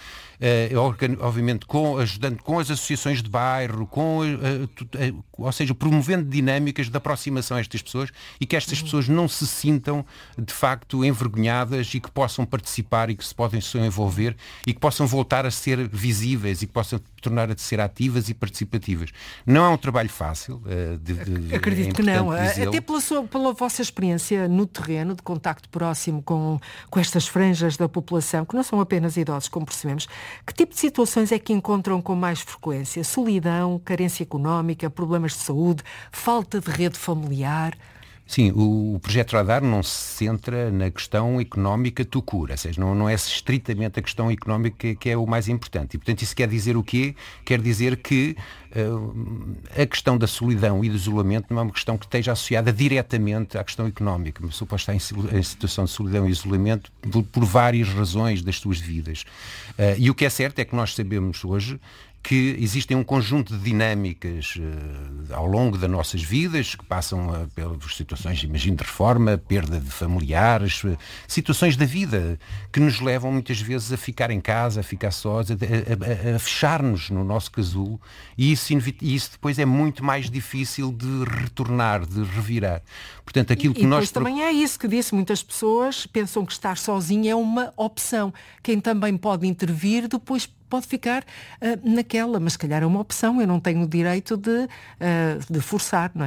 Uh, obviamente com, ajudando com as associações de bairro, com, uh, uh, ou seja, promovendo dinâmicas de aproximação a estas pessoas e que estas pessoas não se sintam de facto envergonhadas e que possam participar e que se possam se envolver e que possam voltar a ser visíveis e que possam tornar a ser ativas e participativas. Não é um trabalho fácil. Uh, de, de,
Acredito é que não. Até pela, sua, pela vossa experiência no terreno, de contacto próximo com, com estas franjas da população, que não são apenas idosos, como percebemos, que tipo de situações é que encontram com mais frequência? Solidão, carência económica, problemas de saúde, falta de rede familiar?
Sim, o, o projeto Radar não se centra na questão económica tucura, ou seja, não, não é estritamente a questão económica que, que é o mais importante. E, portanto, isso quer dizer o quê? Quer dizer que uh, a questão da solidão e do isolamento não é uma questão que esteja associada diretamente à questão económica. Uma pessoa pode estar em, em situação de solidão e isolamento por, por várias razões das suas vidas. Uh, e o que é certo é que nós sabemos hoje que existem um conjunto de dinâmicas uh, ao longo das nossas vidas, que passam uh, pelas situações, imagino, de reforma, perda de familiares, uh, situações da vida que nos levam muitas vezes a ficar em casa, a ficar sós, a, a, a, a fechar-nos no nosso casulo, e isso, e isso depois é muito mais difícil de retornar, de revirar. Portanto, aquilo
e,
que
e
nós...
depois também é isso que disse, muitas pessoas pensam que estar sozinho é uma opção. Quem também pode intervir, depois pode ficar uh, naquela, mas se calhar é uma opção, eu não tenho o direito de, uh, de forçar, não é?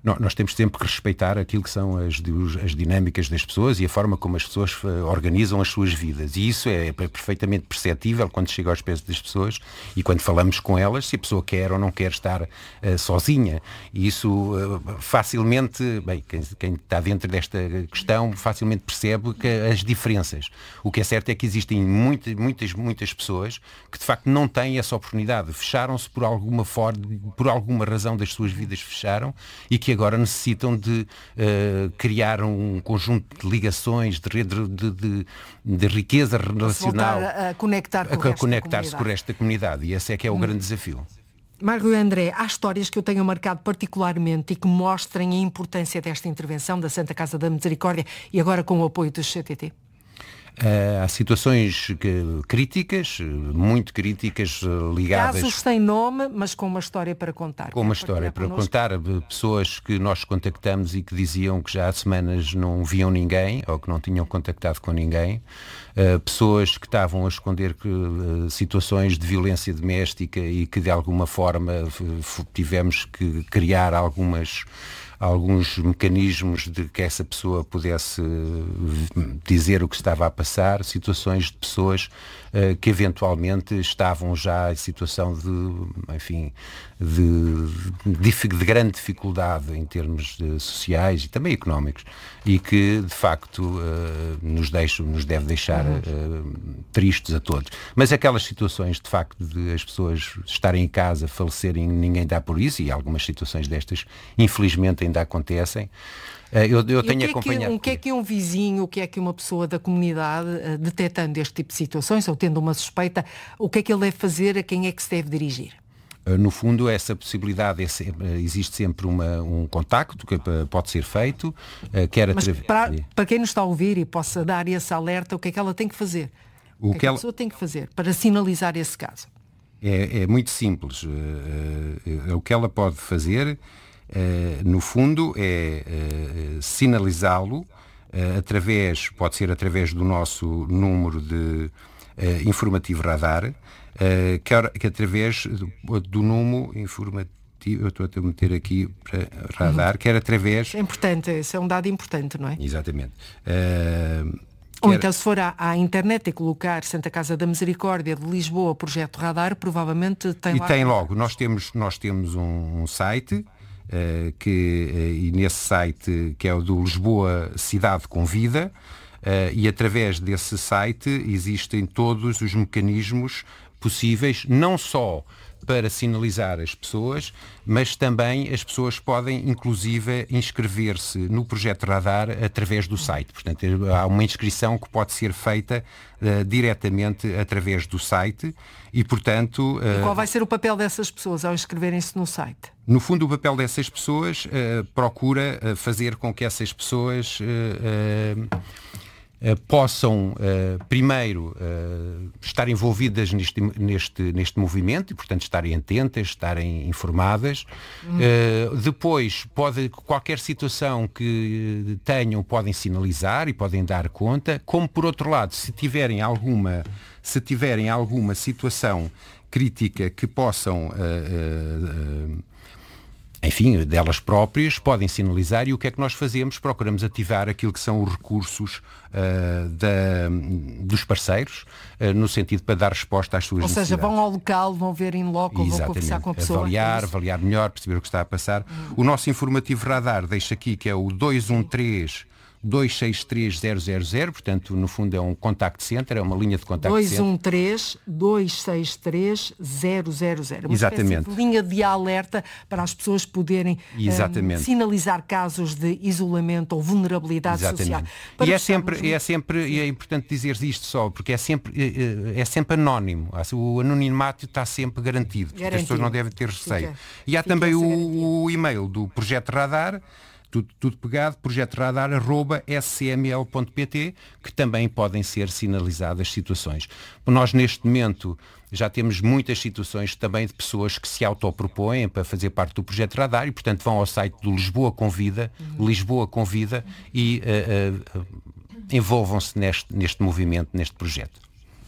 Nós temos sempre que respeitar aquilo que são as, as dinâmicas das pessoas e a forma como as pessoas organizam as suas vidas. E isso é perfeitamente perceptível quando chega aos pés das pessoas e quando falamos com elas, se a pessoa quer ou não quer estar uh, sozinha. E isso uh, facilmente, bem, quem, quem está dentro desta questão facilmente percebe que as diferenças. O que é certo é que existem muitas, muitas, muitas pessoas que de facto não têm essa oportunidade. Fecharam-se por alguma forma, por alguma razão das suas vidas fecharam e que agora necessitam de uh, criar um conjunto de ligações, de rede de, de, de riqueza relacional.
A, a conectar com
a,
o resto
conectar-se
da
com o resto da comunidade. E esse é que é o hum. grande desafio.
Marco e André, há histórias que eu tenho marcado particularmente e que mostrem a importância desta intervenção da Santa Casa da Misericórdia e agora com o apoio do C T T?
Uh, há situações que, críticas, muito críticas, ligadas...
Casos sem nome, mas com uma história para contar.
Com uma história para connosco? contar. Pessoas que nós contactamos e que diziam que já há semanas não viam ninguém ou que não tinham contactado com ninguém. Uh, pessoas que estavam a esconder que, uh, situações de violência doméstica e que de alguma forma f- tivemos que criar algumas... alguns mecanismos de que essa pessoa pudesse dizer o que estava a passar, situações de pessoas uh, que eventualmente estavam já em situação de, enfim, de, de, de grande dificuldade em termos de, sociais e também económicos e que de facto uh, nos, deixam, nos deve deixar uh, tristes a todos. Mas aquelas situações de facto de as pessoas estarem em casa, falecerem, ninguém dá por isso e algumas situações destas infelizmente ainda acontecem. Eu, eu tenho
e o que
acompanhado.
É que, o que é que um vizinho, o que é que uma pessoa da comunidade, uh, detectando este tipo de situações ou tendo uma suspeita, o que é que ele deve fazer, a quem é que se deve dirigir?
No fundo, essa possibilidade, é sempre, existe sempre uma, um contacto que pode ser feito. Quer
Mas para, para quem nos está a ouvir e possa dar esse alerta, o que é que ela tem que fazer? O, o que, que ela... a pessoa tem que fazer para sinalizar esse caso?
É, é muito simples. Uh, uh, o que ela pode fazer, uh, no fundo, é uh, sinalizá-lo uh, através, pode ser através do nosso número de uh, informativo radar, Uh, que, que através do, do número informativo, eu estou a meter aqui para radar, uhum. que era através...
É importante, esse é um dado importante, não é?
Exatamente. Uh,
Ou
era...
então se for à, à internet e colocar Santa Casa da Misericórdia de Lisboa, Projeto Radar, provavelmente tem
e
lá...
E tem logo, nós temos, nós temos um, um site, uh, que, uh, e nesse site, que é o do Lisboa Cidade com Vida, uh, e através desse site existem todos os mecanismos possíveis, não só para sinalizar as pessoas, mas também as pessoas podem, inclusive, inscrever-se no Projeto Radar através do site. Portanto, há uma inscrição que pode ser feita uh, diretamente através do site e, portanto... Uh,
e qual vai ser o papel dessas pessoas ao inscreverem-se no site?
No fundo, o papel dessas pessoas uh, procura uh, fazer com que essas pessoas... Uh, uh, Uh, possam uh, primeiro uh, estar envolvidas neste, neste, neste movimento e, portanto, estarem atentas, estarem informadas. Hum. Uh, depois, pode, qualquer situação que tenham, podem sinalizar e podem dar conta. Como, por outro lado, se tiverem alguma, se tiverem alguma situação crítica que possam... Uh, uh, uh, enfim, delas próprias, podem sinalizar e o que é que nós fazemos? Procuramos ativar aquilo que são os recursos uh, da, dos parceiros, uh, no sentido para dar resposta às suas
Ou
necessidades.
Ou seja, vão ao local, vão ver em loco, vão conversar com a pessoa.
Avaliar, avaliar melhor, perceber o que está a passar. Hum. O nosso informativo radar deixa aqui que é o dois um três, dois seis três, zero zero zero, portanto, no fundo é um contact center, é uma linha de contact
dois um
center.
três, dois seis três, zero zero zero. Uma
Exatamente.
De linha de alerta para as pessoas poderem um, sinalizar casos de isolamento ou vulnerabilidade social.
E é sempre, é sempre, e é importante dizer isto só, porque é sempre, é, é sempre anónimo. O anonimato está sempre garantido, garantido. As pessoas não devem ter receio. Fica, e há também o, o e-mail do Projeto Radar, Tudo, tudo pegado, projeto radar arroba s c m l ponto p t, que também podem ser sinalizadas situações. Nós, neste momento, já temos muitas situações também de pessoas que se autopropõem para fazer parte do projeto radar e, portanto, vão ao site do Lisboa Convida, uhum. Lisboa Convida e uh, uh, envolvam-se neste, neste movimento, neste projeto.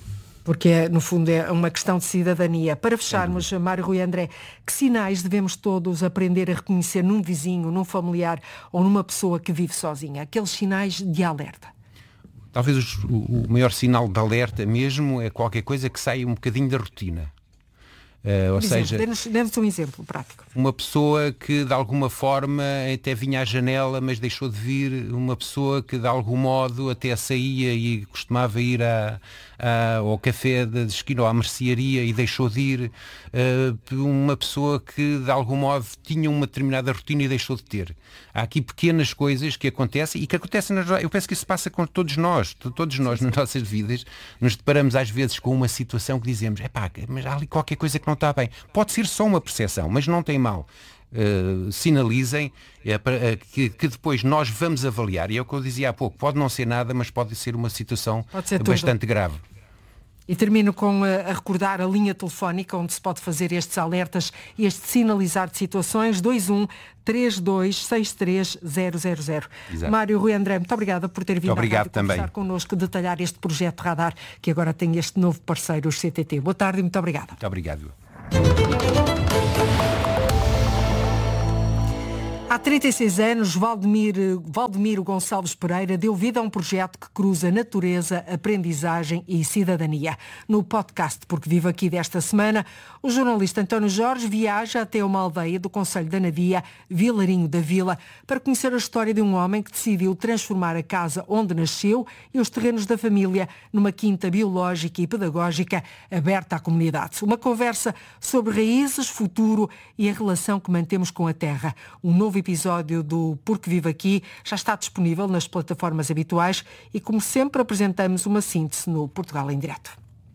Porque, é, no fundo, é uma questão de cidadania. Para fecharmos, Mário Rui André, que sinais devemos todos aprender a reconhecer num vizinho, num familiar ou numa pessoa que vive sozinha? Aqueles sinais de alerta.
Talvez os, o, o maior sinal de alerta mesmo é qualquer coisa que saia um bocadinho da rotina. Uh, ou
exemplo,
seja,
dê-nos, dê-nos um exemplo prático.
Uma pessoa que de alguma forma até vinha à janela, mas deixou de vir. Uma pessoa que de algum modo até saía e costumava ir à, à, ao café da esquina ou à mercearia e deixou de ir. Uh, uma pessoa que de algum modo tinha uma determinada rotina e deixou de ter. Há aqui pequenas coisas que acontecem e que acontecem nas... Eu penso que isso passa com todos nós. Todos nós nas nossas vidas nos deparamos às vezes com uma situação que dizemos, epá, mas há ali qualquer coisa que não está bem. Pode ser só uma percepção, mas não tem mal. Uh, sinalizem é, para, uh, que, que depois nós vamos avaliar. E é o que eu dizia há pouco, pode não ser nada, mas pode ser uma situação ser bastante grave.
E termino com a, a recordar a linha telefónica onde se pode fazer estes alertas e este sinalizar de situações, dois um três dois seis três zero zero zero.
Exato.
Mário Rui André, muito obrigada por ter vindo
obrigado
a conversar connosco, detalhar este projeto Radar, que agora tem este novo parceiro, os C T T. Boa tarde e muito obrigada.
Muito obrigado.
Há trinta e seis anos, Valdemiro, Valdemiro Gonçalves Pereira deu vida a um projeto que cruza natureza, aprendizagem e cidadania. No podcast Porque Vivo Aqui desta semana, o jornalista António Jorge viaja até uma aldeia do concelho de Anadia, Vilarinho da Vila, para conhecer a história de um homem que decidiu transformar a casa onde nasceu e os terrenos da família numa quinta biológica e pedagógica aberta à comunidade. Uma conversa sobre raízes, futuro e a relação que mantemos com a terra. Um novo episódio do Porque Vivo Aqui já está disponível nas plataformas habituais e, como sempre, apresentamos uma síntese no Portugal em Direto.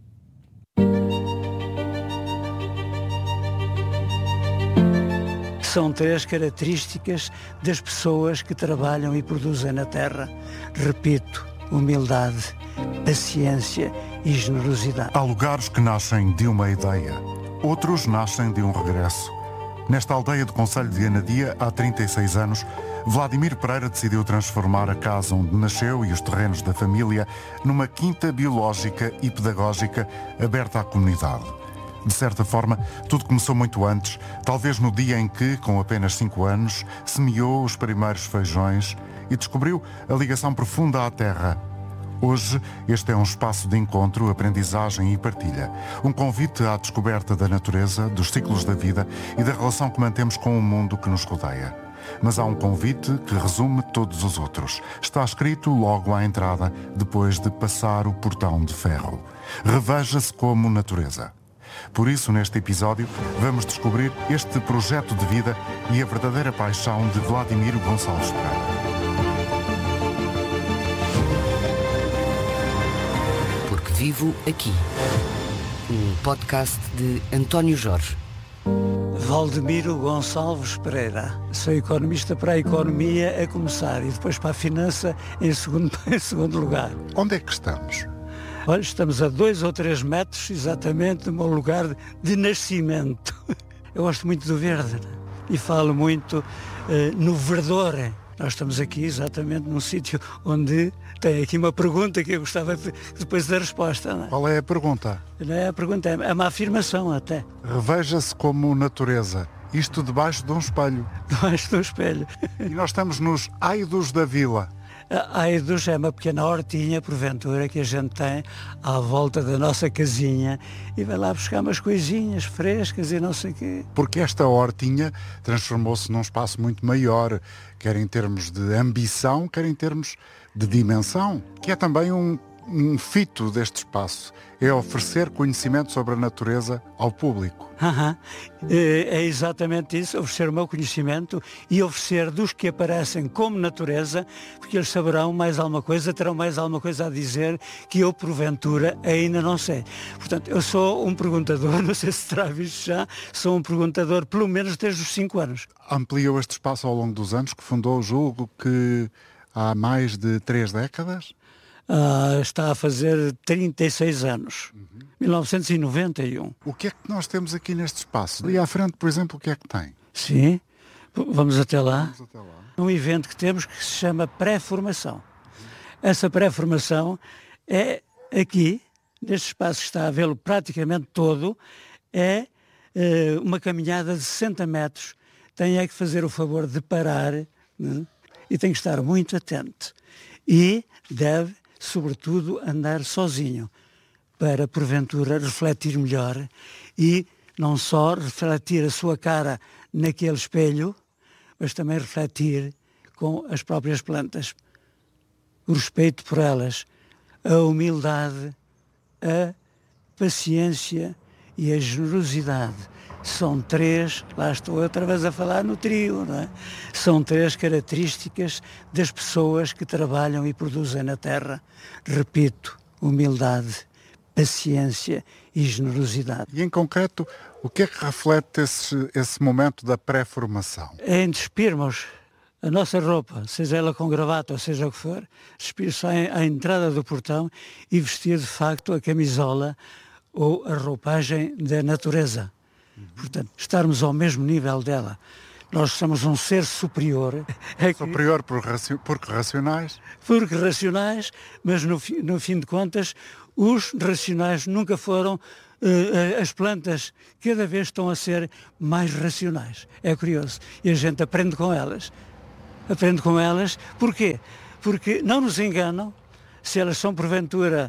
São três características das pessoas que trabalham e produzem na terra. Repito, humildade, paciência e generosidade.
Há lugares que nascem de uma ideia, outros nascem de um regresso. Nesta aldeia do concelho de Anadia, há trinta e seis anos, Vladimir Pereira decidiu transformar a casa onde nasceu e os terrenos da família numa quinta biológica e pedagógica aberta à comunidade. De certa forma, tudo começou muito antes, talvez no dia em que, com apenas cinco anos, semeou os primeiros feijões e descobriu a ligação profunda à terra. Hoje, este é um espaço de encontro, aprendizagem e partilha. Um convite à descoberta da natureza, dos ciclos da vida e da relação que mantemos com o mundo que nos rodeia. Mas há um convite que resume todos os outros. Está escrito logo à entrada, depois de passar o portão de ferro. Reveja-se como natureza. Por isso, neste episódio, vamos descobrir este projeto de vida e a verdadeira paixão de Vladimiro Gonçalves Pereira.
Vivo Aqui, um podcast de António Jorge.
Valdemiro Gonçalves Pereira. Sou economista para a economia a começar e depois para a finança em segundo, em segundo lugar.
Onde é que estamos?
Olha, estamos a dois ou três metros exatamente do meu lugar de nascimento. Eu gosto muito do verde e falo muito uh, no verdor. Nós estamos aqui exatamente num sítio onde tem aqui uma pergunta que eu gostava de, depois da resposta. Não é?
Qual é a pergunta?
Não é a pergunta, é uma afirmação até.
Reveja-se como natureza. Isto debaixo de um espelho.
Debaixo de um espelho.
E nós estamos nos Aidos da Vila.
A Aidos é uma pequena hortinha, porventura, que a gente tem à volta da nossa casinha e vai lá buscar umas coisinhas frescas e não sei o quê.
Porque esta hortinha transformou-se num espaço muito maior, quer em termos de ambição, quer em termos de dimensão, que é também um, um fito deste espaço. É oferecer conhecimento sobre a natureza ao público.
Uhum. É exatamente isso, oferecer o meu conhecimento e oferecer dos que aparecem como natureza, porque eles saberão mais alguma coisa, terão mais alguma coisa a dizer que eu, porventura, ainda não sei. Portanto, eu sou um perguntador, não sei se terá visto já, sou um perguntador pelo menos desde os cinco anos.
Ampliou este espaço ao longo dos anos, que fundou, julgo que há mais de três décadas?
Uh, está a fazer trinta e seis anos, uhum. mil novecentos e noventa e um.
O que é que nós temos aqui neste espaço? Ali à frente, por exemplo, o que é que tem?
Sim, vamos até lá.
Vamos até lá.
Um evento que temos que se chama pré-formação. Essa pré-formação é aqui, neste espaço que está a vê-lo praticamente todo, é uh, uma caminhada de sessenta metros. Tem é que fazer o favor de parar, né? E tem que estar muito atento. E deve, sobretudo, andar sozinho, para, porventura, refletir melhor e não só refletir a sua cara naquele espelho, mas também refletir com as próprias plantas. O respeito por elas, a humildade, a paciência e a generosidade. São três, lá estou outra vez a falar no trio, não é? São três características das pessoas que trabalham e produzem na terra. Repito, humildade, paciência e generosidade.
E em concreto, o que é que reflete esse, esse momento da pré-formação?
É em despirmos a nossa roupa, seja ela com gravata ou seja o que for, despir-se à, à entrada do portão e vestir de facto a camisola ou a roupagem da natureza. Portanto, estarmos ao mesmo nível dela. Nós somos um ser superior.
É que, superior por raci- porque racionais?
Porque racionais, mas no, fi- no fim de contas, os racionais nunca foram. Uh, as plantas cada vez estão a ser mais racionais. É curioso. E a gente aprende com elas. Aprende com elas. Porquê? Porque não nos enganam. Se elas são porventura,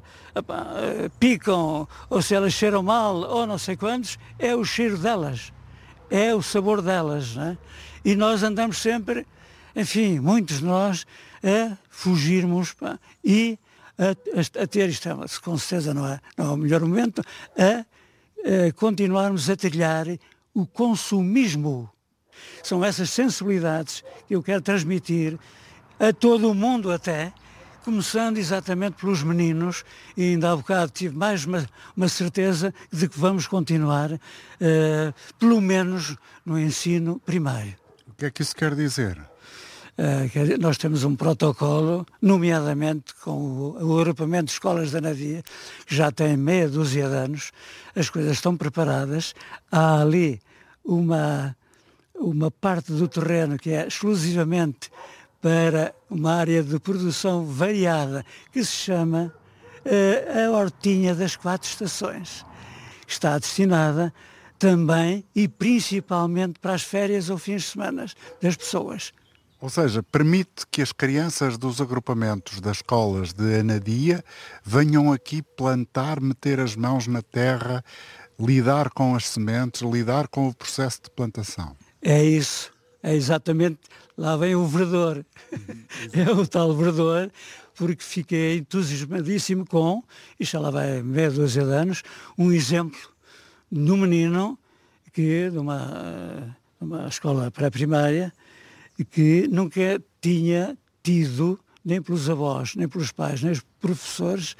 picam, ou se elas cheiram mal, ou não sei quantos, é o cheiro delas, é o sabor delas, não é? E nós andamos sempre, enfim, muitos de nós, a fugirmos pá, e a, a, a ter, isto é, com certeza não é, não é o melhor momento, a, a continuarmos a trilhar o consumismo. São essas sensibilidades que eu quero transmitir a todo o mundo até, começando exatamente pelos meninos, e ainda há bocado tive mais uma, uma certeza de que vamos continuar, uh, pelo menos no ensino primário.
O que é que isso quer dizer?
Uh, quer dizer, nós temos um protocolo, nomeadamente com o, o agrupamento de escolas da Anadia, que já tem meia dúzia de anos, as coisas estão preparadas, há ali uma, uma parte do terreno que é exclusivamente para uma área de produção variada que se chama uh, a Hortinha das Quatro Estações. Está destinada também e principalmente para as férias ou fins de semana das pessoas.
Ou seja, permite que as crianças dos agrupamentos das escolas de Anadia venham aqui plantar, meter as mãos na terra, lidar com as sementes, lidar com o processo de plantação.
É isso. É exatamente, lá vem o verdor, é o tal verdor, porque fiquei entusiasmadíssimo com, isto lá vai meia dúzia de anos, um exemplo de um menino que, de uma, de uma escola pré-primária, que nunca tinha tido, nem pelos avós, nem pelos pais, nem pelos professores,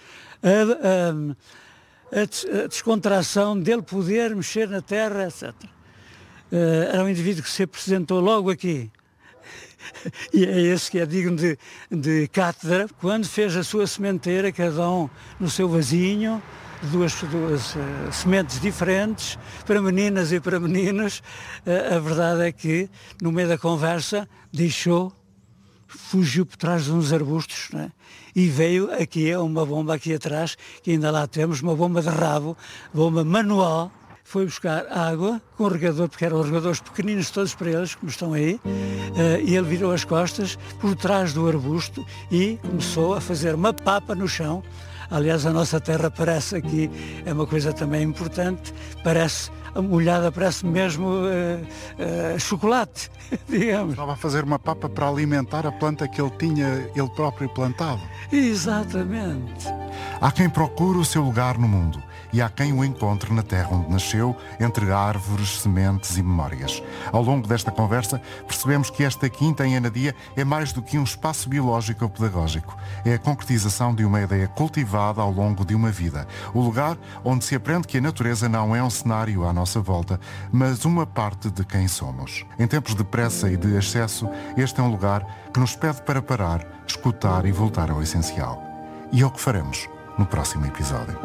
a, a, a descontração dele poder mexer na terra, etcétera. Uh, era um indivíduo que se apresentou logo aqui e é esse que é digno de, de cátedra, quando fez a sua sementeira, cada um no seu vasinho, duas, duas uh, sementes diferentes, para meninas e para meninos. Uh, a verdade é que no meio da conversa deixou, fugiu por trás de uns arbustos, né? E veio aqui a uma bomba aqui atrás, que ainda lá temos, uma bomba de rabo, bomba manual. Foi buscar água com o regador, porque eram regadores pequeninos todos para eles, como estão aí, uh, e ele virou as costas por trás do arbusto e começou a fazer uma papa no chão. Aliás, a nossa terra parece aqui, é uma coisa também importante, parece, a molhada parece mesmo uh, uh, chocolate, digamos.
Estava a fazer uma papa para alimentar a planta que ele tinha, ele próprio plantado.
Exatamente.
Há quem procure o seu lugar no mundo. E há quem o encontre na terra onde nasceu, entre árvores, sementes e memórias. Ao longo desta conversa, percebemos que esta quinta em Anadia é mais do que um espaço biológico ou pedagógico. É a concretização de uma ideia cultivada ao longo de uma vida. O lugar onde se aprende que a natureza não é um cenário à nossa volta, mas uma parte de quem somos. Em tempos de pressa e de excesso, este é um lugar que nos pede para parar, escutar e voltar ao essencial. E é o que faremos no próximo episódio.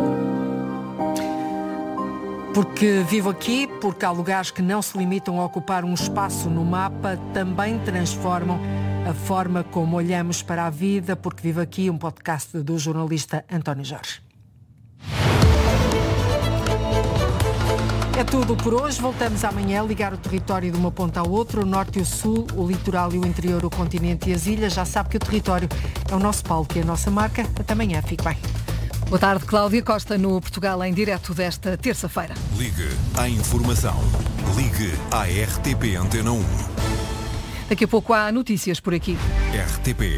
Porque vivo aqui, porque há lugares que não se limitam a ocupar um espaço no mapa, também transformam a forma como olhamos para a vida. Porque vivo aqui, um podcast do jornalista António Jorge. É tudo por hoje. Voltamos amanhã a ligar o território de uma ponta ao outro, o norte e o sul, o litoral e o interior, o continente e as ilhas. Já sabe que o território é o nosso palco e a nossa marca. Até amanhã. Fique bem.
Boa tarde, Cláudia Costa, no Portugal em direto desta terça-feira.
Ligue à informação. Ligue à R T P Antena um.
Daqui a pouco há notícias por aqui.
R T P